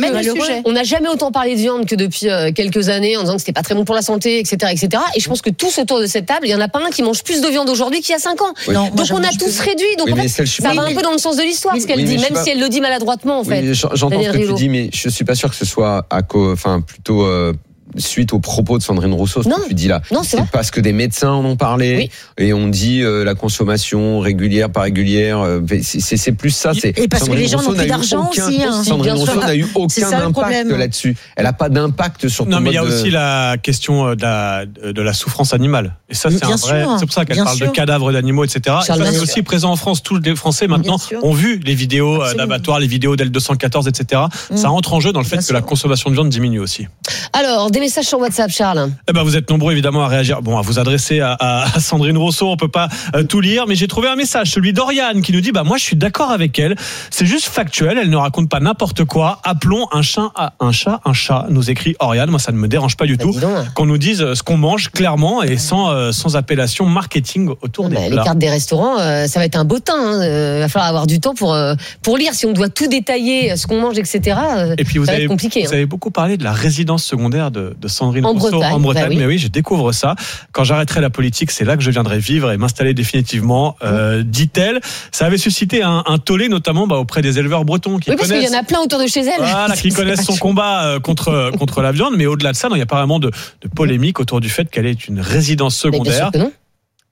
on n'a jamais autant parlé de viande que depuis quelques années en disant que c'était pas très bon pour la santé, etc. Et je pense que tous autour de cette table, il y en a pas un qui mange plus de viande aujourd'hui qu'il y a 5 ans. Donc on a tous réduit. Donc en fait, ça va un peu dans le sens de l'histoire ce qu'elle dit, même si elle le dit maladroitement en fait. J'entends ce que tu dis, mais je suis pas sûr que ce soit plutôt suite aux propos de Sandrine Rousseau, ce que tu dis là. C'est parce que des médecins en ont parlé et on dit la consommation régulière, pas régulière. C'est plus ça. Et parce que les gens n'ont plus d'argent aussi. Sandrine Rousseau n'a eu aucun impact là-dessus. Elle n'a pas d'impact sur ton mode. Non, mais il y a aussi la question de la souffrance animale. Et ça, c'est un vrai. C'est pour ça qu'elle parle de cadavres d'animaux, etc. Et ça, c'est aussi présent en France. Tous les Français maintenant ont vu les vidéos d'abattoirs, les vidéos d'L214, etc. Ça entre en jeu dans le fait que la consommation de viande diminue aussi. Alors, des messages sur WhatsApp, Charles. Vous êtes nombreux évidemment à réagir. Bon, à vous adresser à Sandrine Rousseau, on peut pas tout lire, mais j'ai trouvé un message, celui d'Oriane, qui nous dit moi je suis d'accord avec elle. C'est juste factuel, elle ne raconte pas n'importe quoi. Appelons un chat un chat, nous écrit Oriane. Moi, ça ne me dérange pas du tout qu'on nous dise ce qu'on mange clairement et sans appellation marketing autour des plats. Les cartes des restaurants, ça va être un beau teint. Il va falloir avoir du temps pour lire. Si on doit tout détailler, ce qu'on mange, etc. Et puis ça va être compliqué. Vous avez beaucoup parlé de la résidence secondaire de Sandrine Rousseau en Bretagne. Mais oui, je découvre ça. Quand j'arrêterai la politique, c'est là que je viendrai vivre et m'installer définitivement, dit-elle. Ça avait suscité un tollé, notamment auprès des éleveurs bretons qui parce qu'il y en a plein autour de chez elle. Voilà, qui connaissent son combat contre la viande. Mais au-delà de ça, il n'y a pas vraiment de polémique autour du fait qu'elle est une résidence secondaire.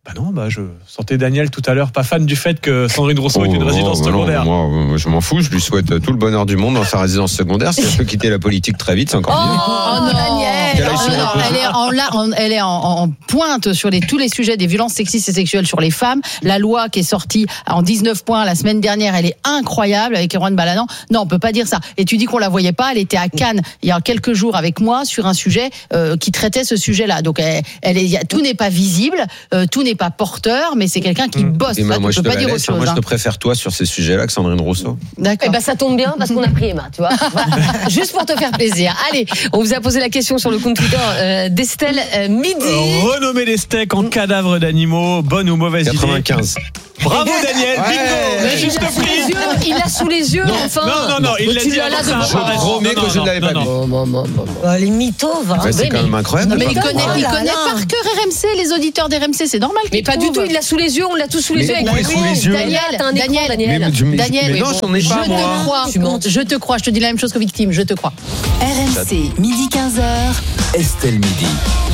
Non, je sentais Daniel tout à l'heure, pas fan du fait que Sandrine Rousseau est une résidence secondaire. Moi, je m'en fous, je lui souhaite tout le bonheur du monde dans sa résidence secondaire. Si elle peut quitter la politique très vite, c'est encore mieux. Oh non, Daniel, elle est en pointe sur tous les sujets des violences sexistes et sexuelles sur les femmes. La loi qui est sortie en 19 points la semaine dernière, elle est incroyable avec Erwan Balanant. Non, on peut pas dire ça. Et tu dis qu'on la voyait pas, elle était à Cannes il y a quelques jours avec moi sur un sujet qui traitait ce sujet-là. Donc tout n'est pas visible, tout n'est pas porteur, mais c'est quelqu'un qui bosse. Et moi, je peux pas dire autre chose. Moi, je te préfère toi sur ces sujets-là que Sandrine Rousseau. D'accord. Ça tombe bien parce qu'on a pris Emma, tu vois. Juste pour te faire plaisir. Allez, on vous a posé la question sur le compte Twitter d'Estelle Midi. Renommer les steaks en cadavres d'animaux, bonne ou mauvaise 95. idée? Bravo Daniel, bingo. Il l'a sous les yeux, enfin. Non, il l'a dit là. Je promets que je ne l'avais pas vu. Les mythos, c'est quand même incroyable. Mais il connaît par cœur RMC, les auditeurs d'RMC, c'est normal. Mais pas du tout, il l'a sous les yeux, on l'a tous sous les yeux. Daniel, t'as un écran, Daniel. Mais non, j'en ai pas, moi. Je te crois, je te dis la même chose que Victime, je te crois. RMC, midi 15h. Estelle Midi.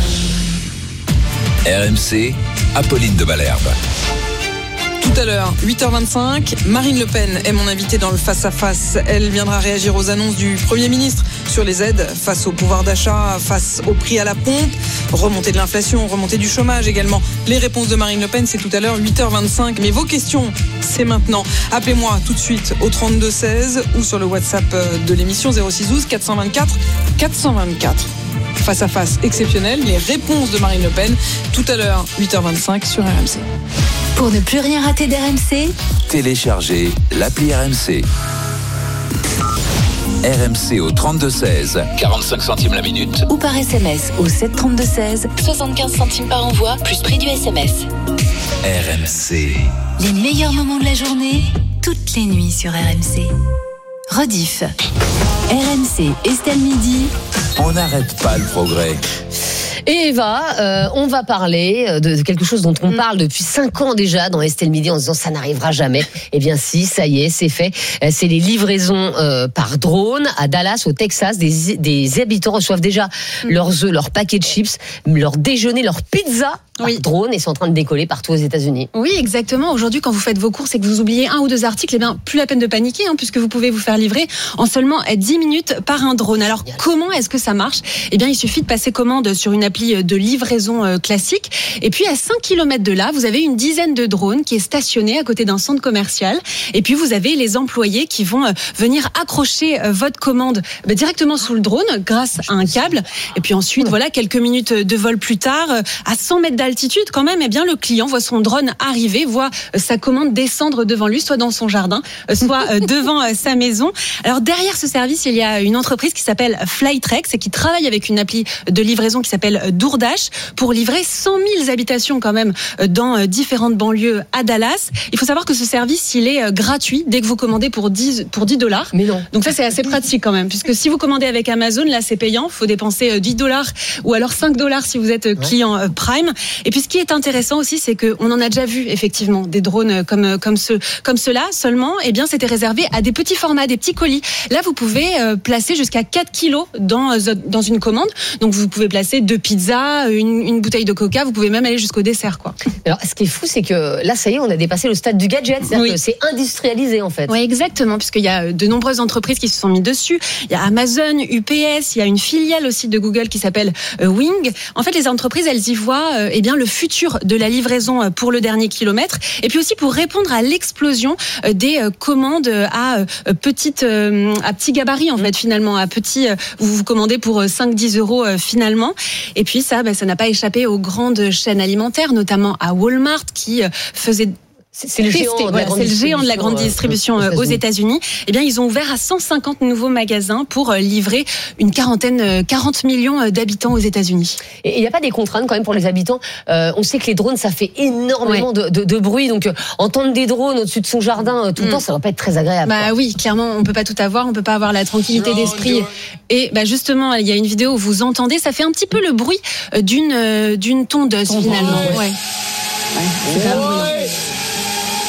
RMC, Apolline de Malherbe. Tout à l'heure, 8h25, Marine Le Pen est mon invitée dans le face-à-face. Elle viendra réagir aux annonces du Premier ministre sur les aides face au pouvoir d'achat, face au prix à la pompe, remontée de l'inflation, remontée du chômage également. Les réponses de Marine Le Pen, c'est tout à l'heure, 8h25. Mais vos questions, c'est maintenant. Appelez-moi tout de suite au 3216 ou sur le WhatsApp de l'émission 0612 424 424. Face-à-face exceptionnel, les réponses de Marine Le Pen, tout à l'heure, 8h25 sur RMC. Pour ne plus rien rater d'RMC, téléchargez l'appli RMC. RMC au 3216, 45 centimes la minute. Ou par SMS au 73216, 75 centimes par envoi, plus prix du SMS. RMC. Les meilleurs moments de la journée, toutes les nuits sur RMC. Rediff. RMC, Estelle Midi. On n'arrête pas le progrès. Et Eva, on va parler de quelque chose dont on parle depuis 5 ans déjà dans Estelle Midi en disant ça n'arrivera jamais. Eh bien si, ça y est, c'est fait. C'est les livraisons par drone à Dallas, au Texas. Des habitants reçoivent déjà leurs œufs, leurs paquets de chips, leur déjeuner, leur pizza par drone et sont en train de décoller partout aux États-Unis. Oui, exactement. Aujourd'hui, quand vous faites vos courses et que vous oubliez 1 ou 2 articles, eh bien, plus la peine de paniquer, puisque vous pouvez vous faire livrer en seulement 10 minutes par un drone. Alors, comment est-ce que ça marche ? Eh bien, il suffit de passer commande sur une appli de livraison classique. Et puis, à 5 km de là, vous avez une dizaine de drones qui est stationné à côté d'un centre commercial. Et puis, vous avez les employés qui vont venir accrocher votre commande directement sous le drone grâce à un câble. Et puis ensuite, voilà, quelques minutes de vol plus tard, à 100 mètres d'altitude quand même, eh bien, le client voit son drone arriver, voit sa commande descendre devant lui, soit dans son jardin, soit devant sa maison. Alors, derrière ce service, il y a une entreprise qui s'appelle Flytrex et qui travaille avec une appli de livraison qui s'appelle DoorDash pour livrer 100 000 habitations quand même dans différentes banlieues à Dallas. Il faut savoir que ce service, il est gratuit dès que vous commandez pour $10. Mais non. Donc ça, c'est assez pratique quand même, puisque si vous commandez avec Amazon, là, c'est payant. Il faut dépenser $10 ou alors $5 si vous êtes client Prime. Et puis, ce qui est intéressant aussi, c'est qu'on en a déjà vu, effectivement, des drones comme ceux-là. Seulement, eh bien, c'était réservé à des petits formats, des petits colis. Là, vous pouvez placer jusqu'à 4 kilos dans une commande. Donc, vous pouvez placer 2 pizzas, une bouteille de coca. Vous pouvez même aller jusqu'au dessert, quoi. Alors, ce qui est fou, c'est que là, ça y est, on a dépassé le stade du gadget. C'est-à-dire que c'est industrialisé, en fait. Oui, exactement, puisqu'il y a de nombreuses entreprises qui se sont mis dessus. Il y a Amazon, UPS, il y a une filiale aussi de Google qui s'appelle Wing. En fait, les entreprises, elles y voient le futur de la livraison pour le dernier kilomètre. Et puis aussi pour répondre à l'explosion des commandes à petit gabarit, en fait, finalement. Vous commandez pour 5-10 euros finalement. Et puis ça n'a pas échappé aux grandes chaînes alimentaires, notamment à Walmart qui faisait... C'est le géant de la grande distribution aux États-Unis. Eh bien, ils ont ouvert à 150 nouveaux magasins pour livrer 40 millions d'habitants aux États-Unis. Et il n'y a pas des contraintes quand même pour les habitants. On sait que les drones, ça fait énormément de bruit. Donc, entendre des drones au-dessus de son jardin tout le temps, ça va pas être très agréable. Bah oui, clairement, on peut pas tout avoir. On peut pas avoir la tranquillité d'esprit. Et justement, il y a une vidéo où vous entendez, ça fait un petit peu le bruit d'une tondeuse finalement. Ouais. C'est pas bruyant.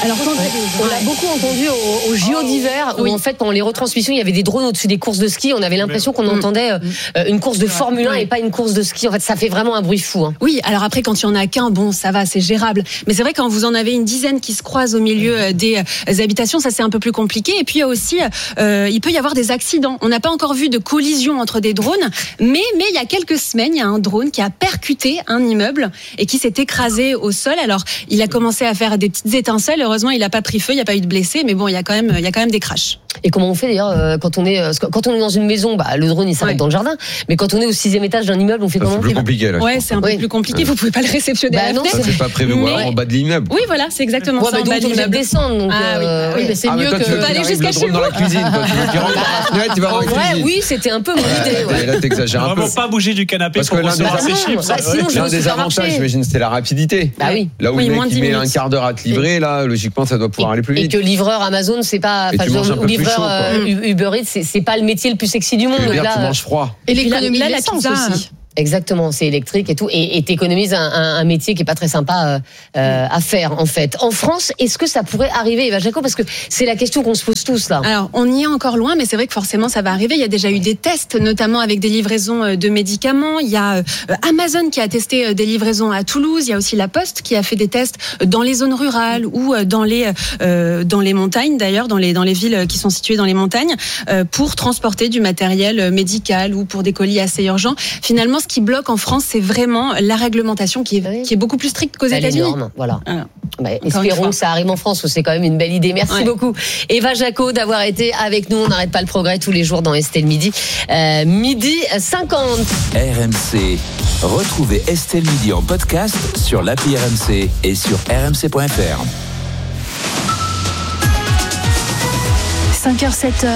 Alors, on l'a beaucoup entendu au JO d'hiver, où en fait, pendant les retransmissions, il y avait des drones au-dessus des courses de ski. On avait l'impression qu'on entendait une course de Formule 1 et pas une course de ski. En fait, ça fait vraiment un bruit fou. Oui, alors après, quand il n'y en a qu'un, bon, ça va, c'est gérable. Mais c'est vrai, quand vous en avez une dizaine qui se croisent au milieu des habitations, ça c'est un peu plus compliqué. Et puis il y a aussi, il peut y avoir des accidents. On n'a pas encore vu de collision entre des drones, mais il y a quelques semaines, il y a un drone qui a percuté un immeuble et qui s'est écrasé au sol. Alors, il a commencé à faire des petites étincelles. Heureusement, il n'a pas pris feu, il n'y a pas eu de blessés, mais bon, il y a quand même des crashs. Et comment on fait d'ailleurs quand on est dans une maison, le drone il s'arrête dans le jardin. Mais quand on est au 6e étage d'un immeuble, on fait comment? C'est plus compliqué là. Ouais, c'est un peu plus compliqué. Vous pouvez pas le réceptionner. Non, ça c'est pas prévu en bas de l'immeuble. Oui, voilà, c'est exactement ça. En bas de l'immeuble. Descendre. Donc, mais c'est mieux que pas aller jusqu'à chez vous. Dans la cuisine, tu vas dans la cuisine. Oui, c'était un peu mon idée. Là, t'exagères un peu. Vraiment pas bouger du canapé parce que l'un des avantages, j'imagine, c'était la rapidité. Bah oui. Là où le mec il met un quart d'heure à te livrer, là, logiquement, ça doit pouvoir aller plus vite. Et que livreur Amazon, c'est pas, ou livreur Uber Eats, c'est pas le métier le plus sexy du monde. Tu manges froid. Et l'économie de l'essence aussi. Exactement, c'est électrique et tout, et t'économises un métier qui est pas très sympa à faire en fait. En France, est-ce que ça pourrait arriver, Eva Jaco, parce que c'est la question qu'on se pose tous là. Alors, on y est encore loin, mais c'est vrai que forcément ça va arriver. Il y a déjà eu des tests, notamment avec des livraisons de médicaments. Il y a Amazon qui a testé des livraisons à Toulouse. Il y a aussi La Poste qui a fait des tests dans les zones rurales ou dans les montagnes d'ailleurs, dans les villes qui sont situées dans les montagnes, pour transporter du matériel médical ou pour des colis assez urgents. Finalement, ce qui bloque en France, c'est vraiment la réglementation qui est beaucoup plus stricte qu'aux États-Unis. Énorme, voilà. Espérons que ça arrive en France, où c'est quand même une belle idée. Merci beaucoup, Eva Jaco, d'avoir été avec nous. On n'arrête pas le progrès tous les jours dans Estelle Midi. Midi 50. RMC. Retrouvez Estelle Midi en podcast sur l'appli RMC et sur rmc.fr. 5h, 7h.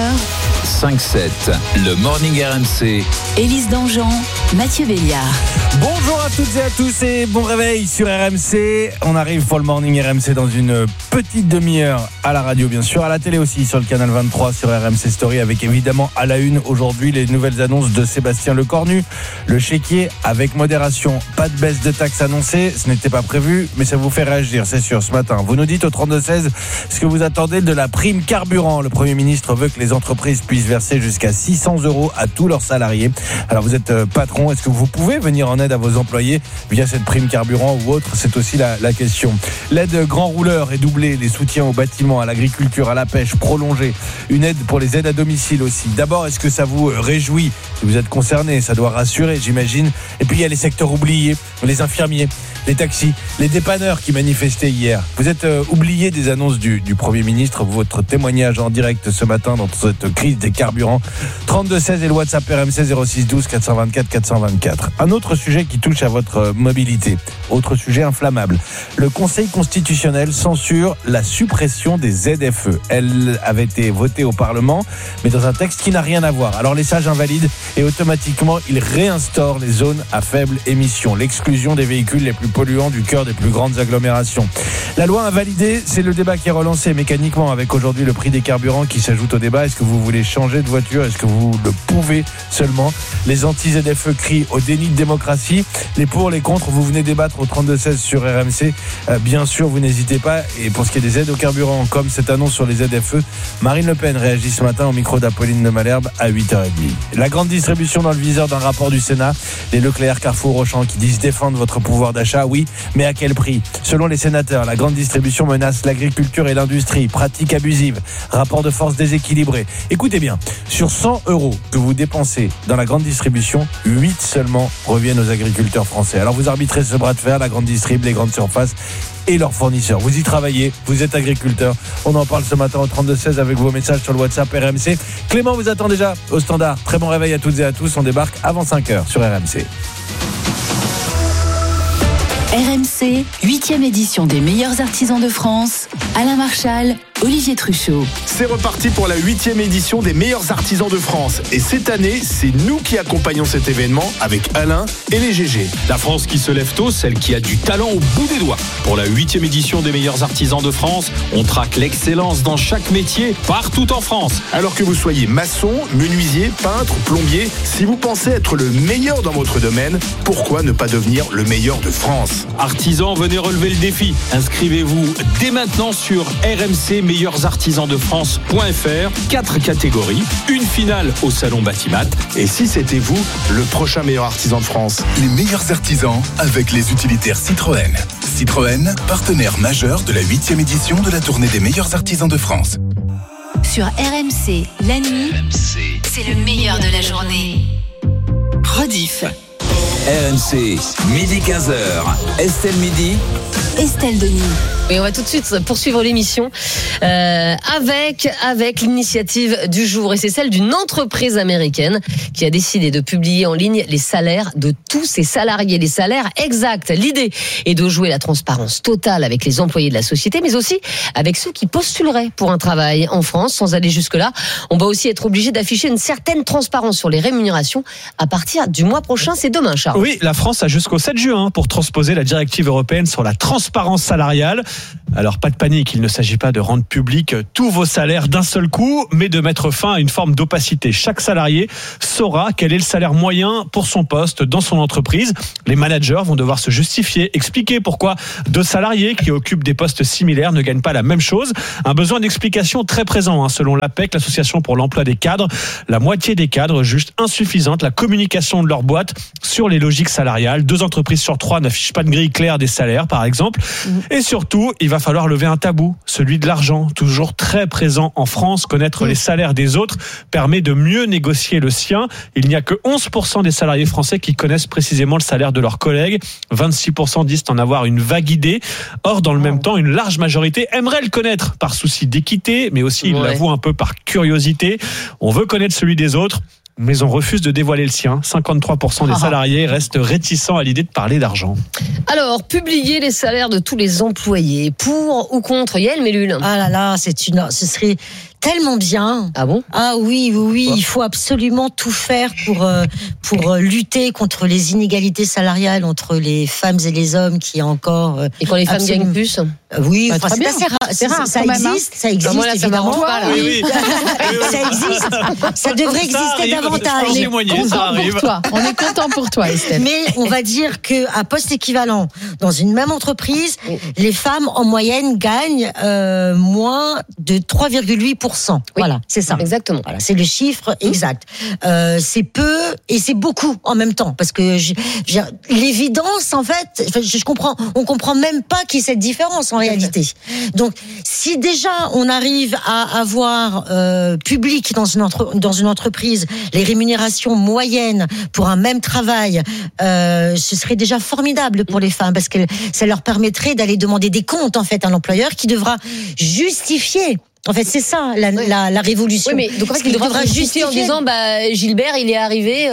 5-7, le Morning RMC. Élise Dangean, Mathieu Béliard. Bonjour à toutes et à tous et bon réveil sur RMC. On arrive pour le Morning RMC dans une petite demi-heure à la radio, bien sûr, à la télé aussi, sur le canal 23, sur RMC Story, avec évidemment à la une aujourd'hui les nouvelles annonces de Sébastien Lecornu. Le chéquier avec modération, pas de baisse de taxes annoncée, ce n'était pas prévu, mais ça vous fait réagir, c'est sûr, ce matin. Vous nous dites au 32-16 ce que vous attendez de la prime carburant. Le Premier ministre veut que les entreprises puissent verser jusqu'à 600 € à tous leurs salariés. Alors vous êtes patron, est-ce que vous pouvez venir en aide à vos employés via cette prime carburant ou autre? C'est aussi la question. L'aide grand rouleur est doublée, les soutiens aux bâtiments, à l'agriculture, à la pêche prolongés, une aide pour les aides à domicile aussi. D'abord, est-ce que ça vous réjouit? Si vous êtes concerné, ça doit rassurer, j'imagine. Et puis il y a les secteurs oubliés, les infirmiers, les taxis, les dépanneurs qui manifestaient hier. Vous êtes oubliés des annonces du Premier ministre. Votre témoignage en direct ce matin dans cette crise des carburants. 32-16 et le WhatsApp RMC 06 12 424 424. Un autre sujet qui touche à votre mobilité. Autre sujet inflammable. Le Conseil constitutionnel censure la suppression des ZFE. Elle avait été votée au Parlement, mais dans un texte qui n'a rien à voir. Alors les sages invalident et automatiquement ils réinstaurent les zones à faible émission. L'exclusion des véhicules les plus polluants du cœur des plus grandes agglomérations. La loi invalidée, c'est le débat qui est relancé mécaniquement avec aujourd'hui le prix des carburants qui s'ajoute au débat. Est-ce que vous voulez changer de voiture? Est-ce que vous le pouvez seulement? Les anti-ZFE crient au déni de démocratie. Les pour, les contre, vous venez débattre au 32-16 sur RMC. Bien sûr, vous n'hésitez pas. Et pour ce qui est des aides au carburant, comme cette annonce sur les ZFE, Marine Le Pen réagit ce matin au micro d'Apolline de Malherbe à 8h30. La grande distribution dans le viseur d'un rapport du Sénat. Les Leclerc, Carrefour, Auchan qui disent défendre votre pouvoir d'achat. Oui, mais à quel prix? Selon les sénateurs, la grande distribution menace l'agriculture et l'industrie. Pratique abusive, rapport de force déséquilibré. Écoutez bien, sur 100 € que vous dépensez dans la grande distribution, 8 seulement reviennent aux agriculteurs français. Alors vous arbitrez ce bras de fer, la grande distrib, les grandes surfaces et leurs fournisseurs. Vous y travaillez, vous êtes agriculteur. On en parle ce matin au 32-16 avec vos messages sur le WhatsApp RMC. Clément vous attend déjà au standard. Très bon réveil à toutes et à tous. On débarque avant 5h sur RMC. RMC, 8e édition des meilleurs artisans de France. Alain Marchal, Olivier Truchot. C'est reparti pour la 8e édition des meilleurs artisans de France. Et cette année, c'est nous qui accompagnons cet événement avec Alain et les GG. La France qui se lève tôt, celle qui a du talent au bout des doigts. Pour la 8e édition des meilleurs artisans de France, on traque l'excellence dans chaque métier, partout en France. Alors que vous soyez maçon, menuisier, peintre, plombier, si vous pensez être le meilleur dans votre domaine, pourquoi ne pas devenir le meilleur de France? Artisans, venez relever le défi. Inscrivez-vous dès maintenant sur rmcmeilleursartisansdefrance.fr. 4 catégories, une finale au Salon Batimat. Et si c'était vous, le prochain meilleur artisan de France? Les meilleurs artisans avec les utilitaires Citroën. Citroën, partenaire majeur de la 8e édition de la tournée des meilleurs artisans de France. Sur RMC, la nuit, c'est le meilleur de la journée. Rediff. RMC, midi 15h. Estelle Midi. Estelle Denis. Et on va tout de suite poursuivre l'émission avec l'initiative du jour. Et c'est celle d'une entreprise américaine qui a décidé de publier en ligne les salaires de tous ses salariés, les salaires exacts. L'idée est de jouer la transparence totale avec les employés de la société, mais aussi avec ceux qui postuleraient pour un travail en France. Sans aller jusque-là, on va aussi être obligé d'afficher une certaine transparence sur les rémunérations à partir du mois prochain. C'est demain, Charles. Oui, la France a jusqu'au 7 juin pour transposer la directive européenne sur la transparence salariale. Alors pas de panique, il ne s'agit pas de rendre public tous vos salaires d'un seul coup, mais de mettre fin à une forme d'opacité. Chaque salarié saura quel est le salaire moyen pour son poste dans son entreprise. Les managers vont devoir se justifier, expliquer pourquoi 2 salariés qui occupent des postes similaires ne gagnent pas la même chose. Un besoin d'explication très présent, selon l'APEC, l'association pour l'emploi des cadres. La moitié des cadres jugent insuffisante la communication de leur boîte sur les logiques salariales. 2 entreprises sur 3 n'affichent pas de grille claire des salaires, par exemple. Et surtout, il va falloir lever un tabou, celui de l'argent, toujours très présent en France. Connaître les salaires des autres permet de mieux négocier le sien. Il n'y a que 11% des salariés français qui connaissent précisément le salaire de leurs collègues. 26% disent en avoir une vague idée. Or, dans le même temps, une large majorité aimerait le connaître par souci d'équité, mais aussi, il l'avoue, un peu par curiosité. On veut connaître celui des autres, mais on refuse de dévoiler le sien. 53% des salariés restent réticents à l'idée de parler d'argent. Alors, publier les salaires de tous les employés, pour ou contre Yael Mellul? Ah là là, ce serait tellement bien. Ah bon? Ah oui, il faut absolument tout faire pour lutter contre les inégalités salariales entre les femmes et les hommes qui est encore. Et quand les femmes gagnent plus? Oui, bah, c'est assez rare. C'est rare, ça existe, ça existe. Moi, là, évidemment. pas, là. Oui. Ça existe. Ça devrait exister davantage. On est content pour toi, Estelle. Mais on va dire que à poste équivalent, dans une même entreprise, les femmes en moyenne gagnent moins de 3,8%. Voilà, c'est ça. Exactement. Voilà, c'est le chiffre exact. C'est peu et c'est beaucoup en même temps, parce que l'évidence, en fait, on comprend même pas qu'il y ait cette différence en réalité. Donc, si déjà on arrive à avoir public dans une entreprise les rémunérations moyennes pour un même travail, ce serait déjà formidable pour les femmes, parce que ça leur permettrait d'aller demander des comptes en fait à l'employeur qui devra justifier. En fait, c'est ça la révolution. Oui, mais donc en fait, il devra justifier en disant Gilbert, il est arrivé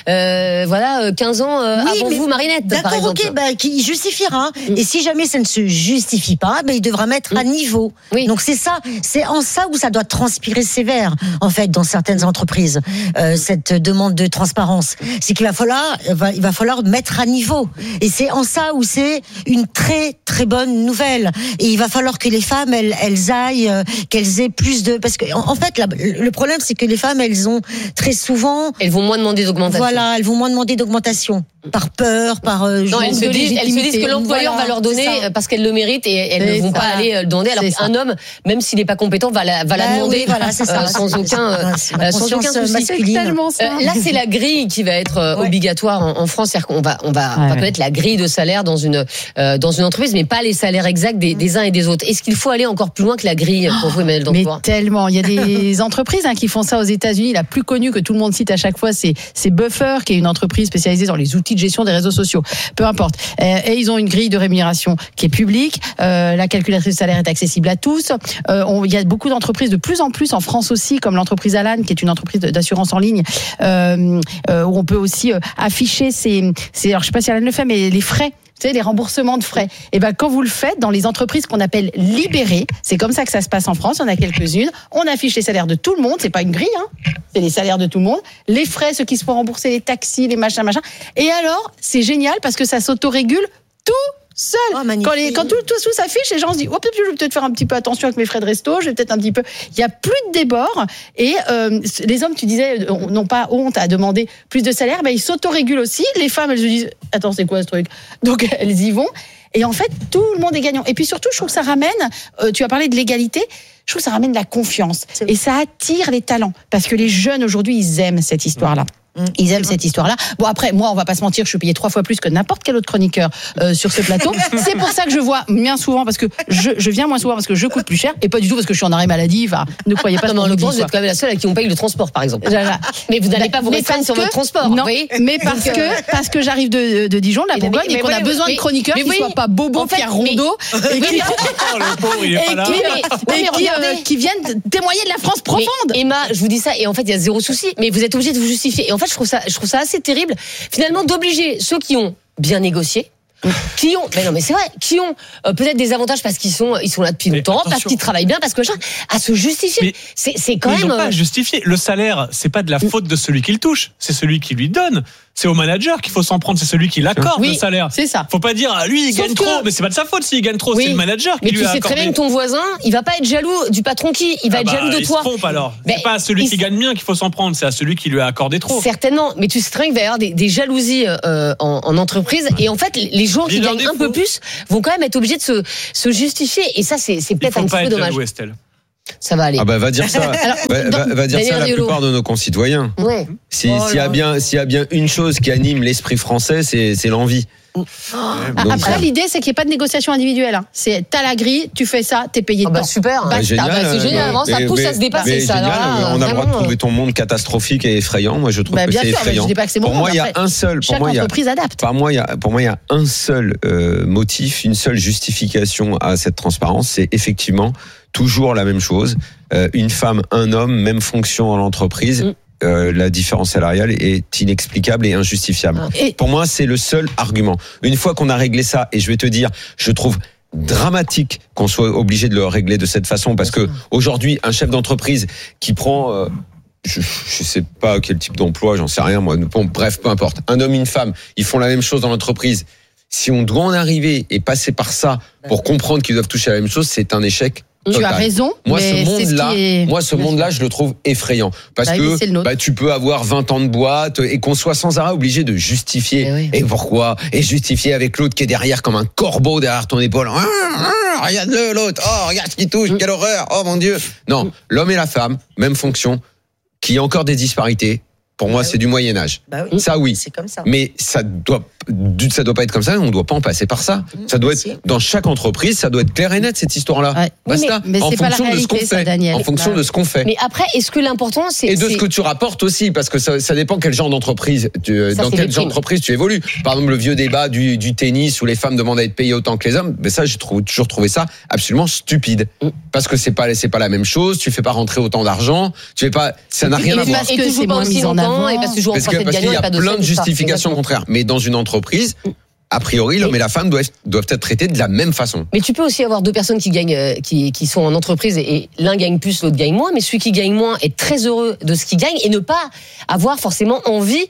15 ans avant vous, Marinette, par exemple. D'accord, ok, il justifiera. Et si jamais ça ne se justifie pas, il devra mettre à niveau. Oui. Donc c'est ça, c'est en ça où ça doit transpirer sévère, en fait, dans certaines entreprises, cette demande de transparence. C'est qu'il va falloir mettre à niveau. Et c'est en ça où c'est une très très bonne nouvelle. Et il va falloir que les femmes, elles aillent, qu'elles aient plus de, parce que en fait le problème c'est que les femmes, elles ont très souvent, elles vont moins demander d'augmentation. Voilà, elles vont moins demander d'augmentation par peur, par non, elles se disent que l'employeur va leur donner parce qu'elles le méritent et elles ne vont pas aller le demander. Alors qu'un homme, même s'il n'est pas compétent, va la demander sans aucun souci. Là, c'est la grille qui va être obligatoire en France, c'est-à-dire qu'on va connaître la grille de salaire dans une entreprise, mais pas les salaires exacts des uns et des autres. Est-ce qu'il faut aller encore plus loin que la grille pour vous, Emmanuel Dantois? Mais tellement, il y a des entreprises qui font ça aux États-Unis. La plus connue que tout le monde cite à chaque fois, c'est Buffer, qui est une entreprise spécialisée dans les outils de gestion des réseaux sociaux. Peu importe. Et ils ont une grille de rémunération qui est publique. La calculatrice de salaire est accessible à tous. Il y a beaucoup d'entreprises, de plus en plus en France aussi, comme l'entreprise Alan, qui est une entreprise d'assurance en ligne, où on peut aussi afficher alors je sais pas si Alan le fait, mais les frais. Tu sais, les remboursements de frais. Et quand vous le faites dans les entreprises qu'on appelle libérées, c'est comme ça que ça se passe en France. On a quelques-unes. On affiche les salaires de tout le monde. C'est pas une grille, c'est les salaires de tout le monde. Les frais, ceux qui se font rembourser, les taxis, les machins. Et alors, c'est génial parce que ça s'autorégule tout seul. Quand tout s'affiche, les gens se disent je vais peut-être faire un petit peu attention avec mes frais de resto, je vais peut-être un petit peu. Il y a plus de débord et les hommes, tu disais, n'ont pas honte à demander plus de salaire, ils s'autorégulent aussi. Les femmes, elles se disent attends, c'est quoi ce truc? Donc elles y vont. Et en fait, tout le monde est gagnant. Et puis surtout, je trouve que ça ramène, tu as parlé de l'égalité, je trouve que ça ramène de la confiance. Et ça attire les talents. Parce que les jeunes, aujourd'hui, ils aiment cette histoire-là. Ils aiment cette histoire-là. Bon, après, moi, on va pas se mentir, je suis payée 3 fois plus que n'importe quel autre chroniqueur sur ce plateau. C'est pour ça que je vois bien souvent, parce que je viens moins souvent parce que je coûte plus cher, et pas du tout parce que je suis en arrêt maladie. Enfin, ne croyez pas. Non, mais en l'occurrence, vous êtes quand même la seule à qui on paye le transport, par exemple. Mais vous n'allez pas vous restreindre sur votre transport. Non, mais parce que j'arrive de Dijon, de la Bourgogne, et qu'on a besoin de chroniqueurs qui soient pas bobos, Pierre Rondeau, qui viennent témoigner de la France profonde. Emma, je vous dis ça, et en fait, il y a zéro souci, mais vous êtes obligé de vous justifier. Et en fait, je trouve ça assez terrible, finalement, d'obliger ceux qui ont bien négocié, qui ont, mais non, mais c'est vrai, qui ont peut-être des avantages parce qu'ils sont là depuis longtemps, parce qu'ils travaillent bien, parce que à se justifier, c'est quand même. Ils n'ont pas à justifier. Le salaire, c'est pas de la faute de celui qui le touche, c'est celui qui lui donne. C'est au manager qu'il faut s'en prendre, c'est celui qui l'accorde le salaire. C'est ça. Faut pas dire lui il gagne trop, mais c'est pas de sa faute s'il gagne trop, c'est le manager qui lui a accordé. Mais tu sais très bien que ton voisin, il va pas être jaloux du patron il va être jaloux de toi. Il se trompe alors. C'est pas à celui qui gagne bien qu'il faut s'en prendre, c'est à celui qui lui a accordé trop. Certainement, mais tu sais très bien qu'il va y avoir des jalousies en entreprise, et en fait les gens qui gagnent un peu plus vont quand même être obligés de se justifier, et ça c'est peut-être un petit peu dommage. Ça va aller. Ah bah va dire ça. Va dire ça à la plupart de nos concitoyens. Ouais. S'il y a bien une chose qui anime l'esprit français, c'est l'envie. Après, l'idée, c'est qu'il n'y ait pas de négociation individuelle. Hein. C'est t'as la grille, tu fais ça, t'es payé dedans. Super. Génial, c'est génial. Ça pousse à se dépasser. Ça, génial, on a le droit de trouver ton monde catastrophique et effrayant. Moi, je trouve que c'est effrayant. Pour moi, il y a un seul. Chaque entreprise adapte. Pour moi, il y a un seul motif, une seule justification à cette transparence. C'est effectivement toujours la même chose. Une femme, un homme, même fonction dans l'entreprise. La différence salariale est inexplicable et injustifiable. Pour moi, c'est le seul argument. Une fois qu'on a réglé ça, et je vais te dire, je trouve dramatique qu'on soit obligé de le régler de cette façon, parce que aujourd'hui, un chef d'entreprise qui prend, je sais pas quel type d'emploi, j'en sais rien moi. Bon, bref, peu importe. Un homme, une femme, ils font la même chose dans l'entreprise. Si on doit en arriver et passer par ça pour comprendre qu'ils doivent toucher la même chose, c'est un échec. Tu as raison. Moi, ce monde-là, je le trouve effrayant. Parce que tu peux avoir 20 ans de boîte et qu'on soit sans arrêt obligé de justifier. Et pourquoi ? Et justifier avec l'autre qui est derrière comme un corbeau derrière ton épaule. Regarde-le, l'autre. Oh, regarde ce qui touche. Quelle horreur. Oh, mon Dieu. Non, l'homme et la femme, même fonction, qu'il y ait encore des disparités. Pour moi, c'est du Moyen-Âge. Ça, oui. C'est comme ça. Mais ça doit pas être comme ça. On ne doit pas en passer par ça. Ça doit être dans chaque entreprise. Ça doit être clair et net cette histoire-là. Basta. Mais en c'est pas la fonction de ce qu'on réalité, fait. Daniel. En fonction de ce qu'on fait. Mais après, est-ce que l'important c'est de ce que tu rapportes aussi, parce que ça dépend quel genre d'entreprise. Dans quel genre d'entreprise tu évolues. Par exemple, le vieux débat du tennis où les femmes demandent à être payées autant que les hommes. Mais ça, j'ai toujours trouvé ça absolument stupide. Parce que c'est pas la même chose. Tu fais pas rentrer autant d'argent. Tu fais pas. Ça n'a rien à voir. Et toujours pas aussi longtemps. Et parce que toujours parce qu'il y a plein de justifications contraires. Mais dans une entreprise, a priori, l'homme et la femme doivent être traités de la même façon. Mais tu peux aussi avoir deux personnes qui gagnent, qui sont en entreprise et l'un gagne plus, l'autre gagne moins. Mais celui qui gagne moins est très heureux de ce qu'il gagne et ne pas avoir forcément envie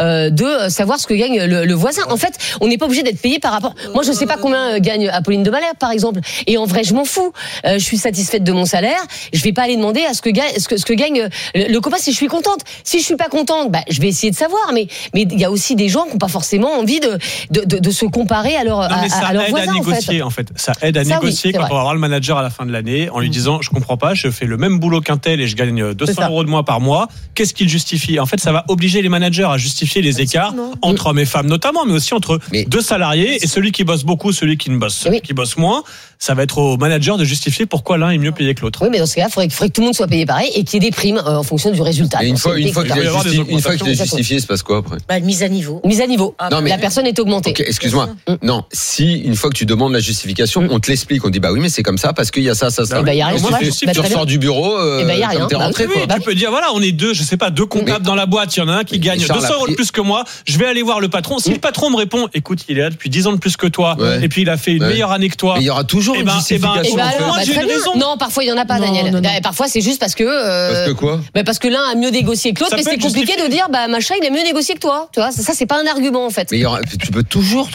de savoir ce que gagne le voisin. En fait, on n'est pas obligé d'être payé par rapport. Moi, je sais pas combien gagne Apolline de Malherbe, par exemple. Et en vrai, je m'en fous. Je suis satisfaite de mon salaire. Je vais pas aller demander à ce que gagne le copain si je suis contente. Si je suis pas contente, je vais essayer de savoir. Mais il y a aussi des gens qui n'ont pas forcément envie de se comparer à leur voisin, en fait. Ça aide à négocier quand on va voir le manager à la fin de l'année en lui disant je comprends pas, je fais le même boulot qu'un tel et je gagne 200 € de moins par mois. Qu'est-ce qu'il justifie ? En fait, ça va obliger les managers à justifier les écarts entre hommes et femmes notamment, mais aussi entre deux salariés et celui qui bosse beaucoup, celui qui bosse moins. Ça va être au manager de justifier pourquoi l'un est mieux payé que l'autre. Oui, mais dans ce cas-là, il faudrait que tout le monde soit payé pareil et qu'il y ait des primes en fonction du résultat. Et une fois que tu l'as justifié, se passe quoi après ? Mise à niveau. Mise à niveau. La personne est augmentée. Okay, excuse-moi. Non, si une fois que tu demandes la justification, on te l'explique, on dit oui, mais c'est comme ça parce qu'il y a ça. Y a rien. Tu ressors du bureau, y a rien. T'es rentré. Tu peux dire voilà, on est deux comptables dans la boîte. Il y en a un qui gagne 200 € de plus que moi. Je vais aller voir le patron. Si le patron me répond, écoute, il est là depuis 10 ans de plus que toi, et puis il a fait une meilleure année que toi. Mais il y aura toujours une justification. Moi, j'ai une raison. Non, parfois il y en a pas, Daniel. Parfois c'est juste parce que. Parce que quoi ? Parce que l'un a mieux négocié que l'autre, mais c'est compliqué de dire machin il a mieux négocié que toi. Tu vois, ça c'est pas un argument en fait. Mais tu peux toujours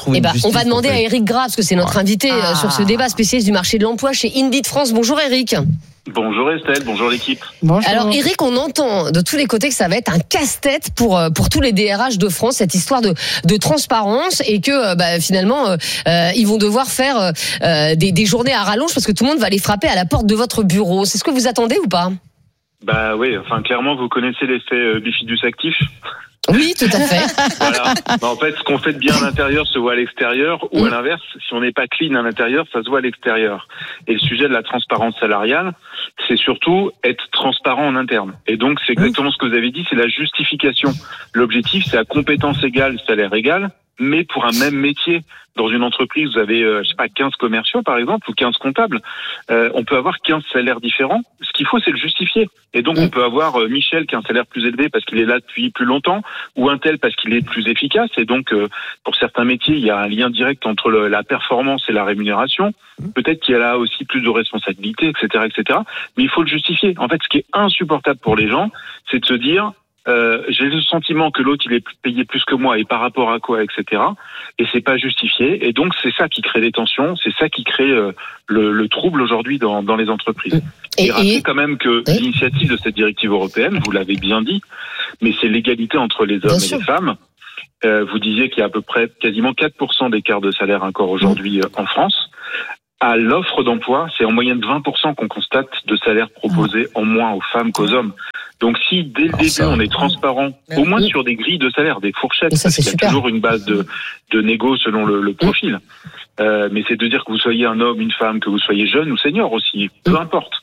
trouver une justice. On va demander à Éric Gras, parce que c'est notre invité sur ce débat spécialiste du marché de l'emploi chez Indeed France. Bonjour Éric. Bonjour Estelle, bonjour l'équipe. Bonjour. Alors Éric, on entend de tous les côtés que ça va être un casse-tête pour tous les DRH de France, cette histoire de transparence, et que finalement ils vont devoir faire des journées à rallonge parce que tout le monde va aller frapper à la porte de votre bureau. C'est ce que vous attendez ou pas? Bah oui, enfin clairement vous connaissez l'effet bifidus actif. Oui, tout à fait. Voilà. En fait, ce qu'on fait de bien à l'intérieur se voit à l'extérieur, ou à l'inverse, si on n'est pas clean à l'intérieur, ça se voit à l'extérieur. Et le sujet de la transparence salariale, c'est surtout être transparent en interne. Et donc, c'est exactement ce que vous avez dit, c'est la justification. L'objectif, c'est à compétence égale, salaire égal, mais pour un même métier. Dans une entreprise, vous avez, 15 commerciaux, par exemple, ou 15 comptables. On peut avoir 15 salaires différents. Ce qu'il faut, c'est le justifier. Et donc, on peut avoir Michel qui a un salaire plus élevé parce qu'il est là depuis plus longtemps, ou un tel parce qu'il est plus efficace. Et donc, pour certains métiers, il y a un lien direct entre la performance et la rémunération. Peut-être qu'il y a là aussi plus de responsabilités, etc., etc. Mais il faut le justifier. En fait, ce qui est insupportable pour les gens, c'est de se dire, j'ai le sentiment que l'autre il est payé plus que moi et par rapport à quoi, etc. Et c'est pas justifié. Et donc c'est ça qui crée des tensions, c'est ça qui crée le trouble aujourd'hui dans les entreprises. Et rappelez quand même que l'initiative de cette directive européenne, vous l'avez bien dit, mais c'est l'égalité entre les hommes et les femmes. Vous disiez qu'il y a à peu près quasiment 4% d'écart de salaire encore aujourd'hui en France. À l'offre d'emploi, c'est en moyenne 20% qu'on constate de salaire proposé en moins aux femmes qu'aux hommes. Donc si dès le début on est transparent, au moins sur des grilles de salaire, des fourchettes, parce qu'il y a toujours une base de négo selon le profil. Mais c'est de dire que vous soyez un homme, une femme, que vous soyez jeune ou senior aussi, peu importe.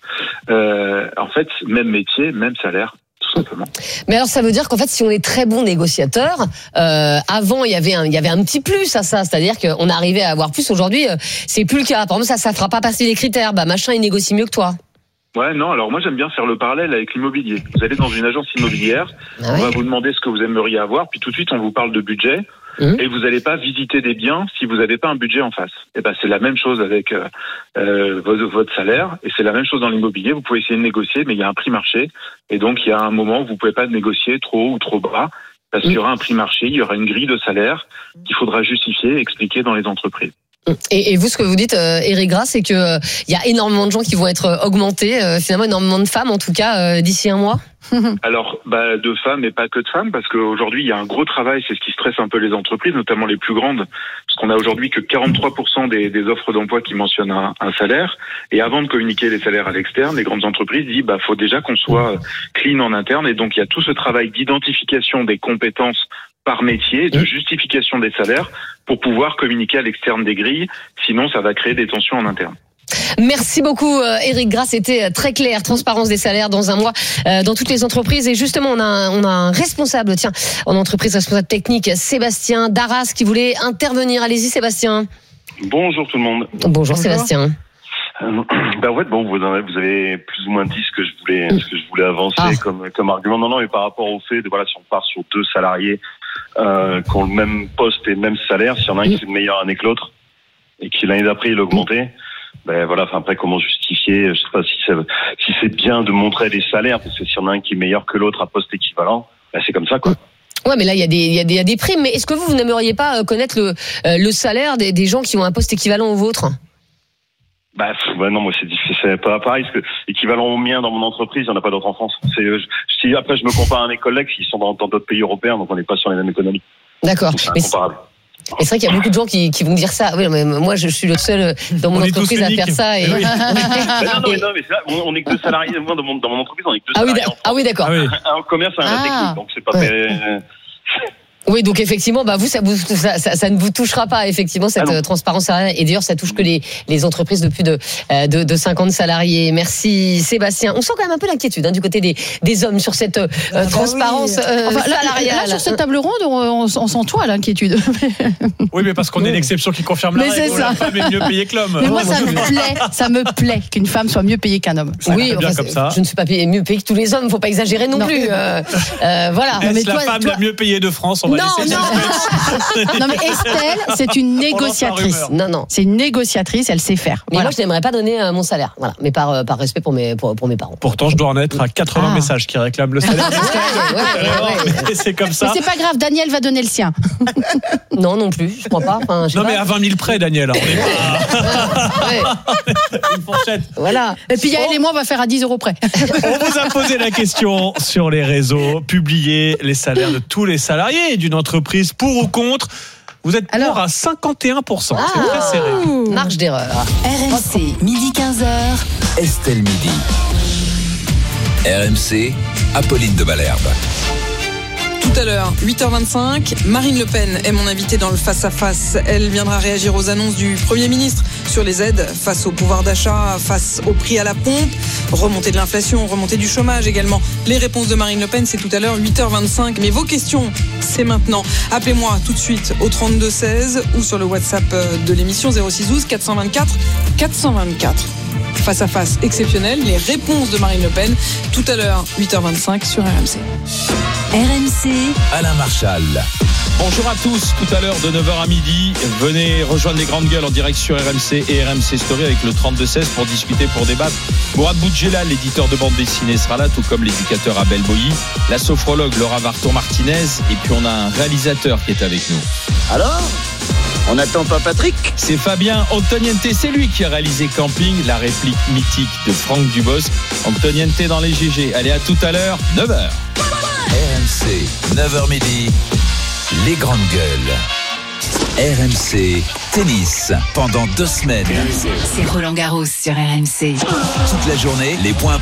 En fait, même métier, même salaire. Tout simplement. Mais alors ça veut dire qu'en fait si on est très bon négociateur, avant il y avait un petit plus à ça, c'est-à-dire qu'on arrivait à avoir plus. Aujourd'hui c'est plus le cas. Par exemple ça fera pas partie des critères. Bah machin il négocie mieux que toi. Ouais, non, alors moi j'aime bien faire le parallèle avec l'immobilier. Vous allez dans une agence immobilière, on va vous demander ce que vous aimeriez avoir, puis tout de suite on vous parle de budget, et vous n'allez pas visiter des biens si vous n'avez pas un budget en face. Et ben c'est la même chose avec votre salaire, et c'est la même chose dans l'immobilier. Vous pouvez essayer de négocier, mais il y a un prix marché, et donc il y a un moment où vous pouvez pas négocier trop haut ou trop bas, parce qu'il y aura un prix marché, il y aura une grille de salaire qu'il faudra justifier et expliquer dans les entreprises. Et vous, ce que vous dites, Éric Gras, c'est que il y a énormément de gens qui vont être augmentés, finalement énormément de femmes, en tout cas, d'ici un mois. Alors, de femmes et pas que de femmes, parce qu'aujourd'hui, il y a un gros travail, c'est ce qui stresse un peu les entreprises, notamment les plus grandes, parce qu'on a aujourd'hui que 43% des offres d'emploi qui mentionnent un salaire, et avant de communiquer les salaires à l'externe, les grandes entreprises disent, faut déjà qu'on soit clean en interne, et donc il y a tout ce travail d'identification des compétences par métier, de justification des salaires, pour pouvoir communiquer à l'externe des grilles, sinon ça va créer des tensions en interne. Merci beaucoup Éric Gras, c'était très clair. Transparence des salaires dans un mois dans toutes les entreprises. Et justement on a un responsable en entreprise, responsable technique, Sébastien d'Arras, qui voulait intervenir. Allez-y Sébastien. Bonjour tout le monde. Bonjour Sébastien. En fait, vous avez plus ou moins dit ce que je voulais avancer comme argument. Non, mais par rapport au fait de si on part sur deux salariés qui ont le même poste et le même salaire, s'il y en a un qui fait de meilleure année que l'autre et qui l'année d'après il a augmenté, après comment justifier, je sais pas si c'est bien de montrer les salaires, parce que s'il y en a un qui est meilleur que l'autre à poste équivalent, c'est comme ça quoi. Ouais, mais là il y a des primes. Mais est-ce que vous n'aimeriez pas connaître le salaire des gens qui ont un poste équivalent au vôtre? Non, moi c'est difficile, c'est pas pareil, parce que équivalent au mien dans mon entreprise, il n'y en a pas d'autres en France. Après je me compare à mes collègues qui sont dans d'autres pays européens, donc on n'est pas sur les mêmes économies. D'accord. Mais c'est vrai qu'il y a beaucoup de gens qui vont dire ça. Oui, mais moi je suis le seul dans mon entreprise à faire ça. Et... non, mais c'est là, on est que deux salariés. Moi dans mon entreprise, on est que deux salariés. Ah oui, d'accord. Un commerce, un technique, donc c'est pas très... Oui, donc effectivement, vous, ça ne vous touchera pas, effectivement, cette transparence salariale. Et d'ailleurs, ça touche que les entreprises de plus de 50 salariés. Merci, Sébastien. On sent quand même un peu l'inquiétude du côté des hommes sur cette transparence salariale. Là, sur cette table ronde, on sent toi l'inquiétude. Oui, mais parce qu'on est l'exception qui confirme la règle. La femme est mieux payée que l'homme. Mais moi, ça me plaît qu'une femme soit mieux payée qu'un homme. Oui, je ne suis pas mieux payée que tous les hommes. Il ne faut pas exagérer non plus. Voilà. Est-ce la femme la mieux payée de France? On va Non, mais Estelle, c'est une négociatrice. Non. C'est une négociatrice, elle sait faire. Mais moi, je n'aimerais pas donner mon salaire. Voilà. Mais par respect pour mes parents. Pourtant, je dois en être à 80 messages qui réclament le salaire. Ouais. C'est comme ça. Mais c'est pas grave, Daniel va donner le sien. Non plus, je crois pas. Mais à 20 000 près, Daniel. On est pas... Une fourchette. Voilà. Et puis Yael et moi, on va faire à 10 € près. On vous a posé la question sur les réseaux. Publiez les salaires de tous les salariés d'une entreprise, pour ou contre. Vous êtes pour à 51%. C'est très serré. Marge d'erreur. RMC, midi 15h. Estelle Midi. RMC, Apolline de Malherbe. Tout à l'heure, 8h25, Marine Le Pen est mon invitée dans le face-à-face. Elle viendra réagir aux annonces du Premier ministre sur les aides face au pouvoir d'achat, face au prix à la pompe, remontée de l'inflation, remontée du chômage également. Les réponses de Marine Le Pen, c'est tout à l'heure, 8h25. Mais vos questions, c'est maintenant. Appelez-moi tout de suite au 3216 ou sur le WhatsApp de l'émission 0612 424 424. Face à face exceptionnel, les réponses de Marine Le Pen, tout à l'heure, 8h25 sur RMC. RMC, Alain Marchal. Bonjour à tous, tout à l'heure de 9h à midi, venez rejoindre les grandes gueules en direct sur RMC et RMC Story avec le 32-16 pour discuter, pour débattre. Mourad Boudjelal, l'éditeur de bande dessinée, sera là, tout comme l'éducateur Abel Boilly, la sophrologue Laura Varton-Martinez, et puis on a un réalisateur qui est avec nous. Alors ? On n'attend pas Patrick ? C'est Fabien Antoniente, c'est lui qui a réalisé Camping, la réplique mythique de Franck Dubos. Antoniente dans les GG. Allez, à tout à l'heure, 9h. RMC, 9h midi, les grandes gueules. RMC Tennis, pendant 2 semaines. c'est Roland Garros sur RMC. Toute la journée, les points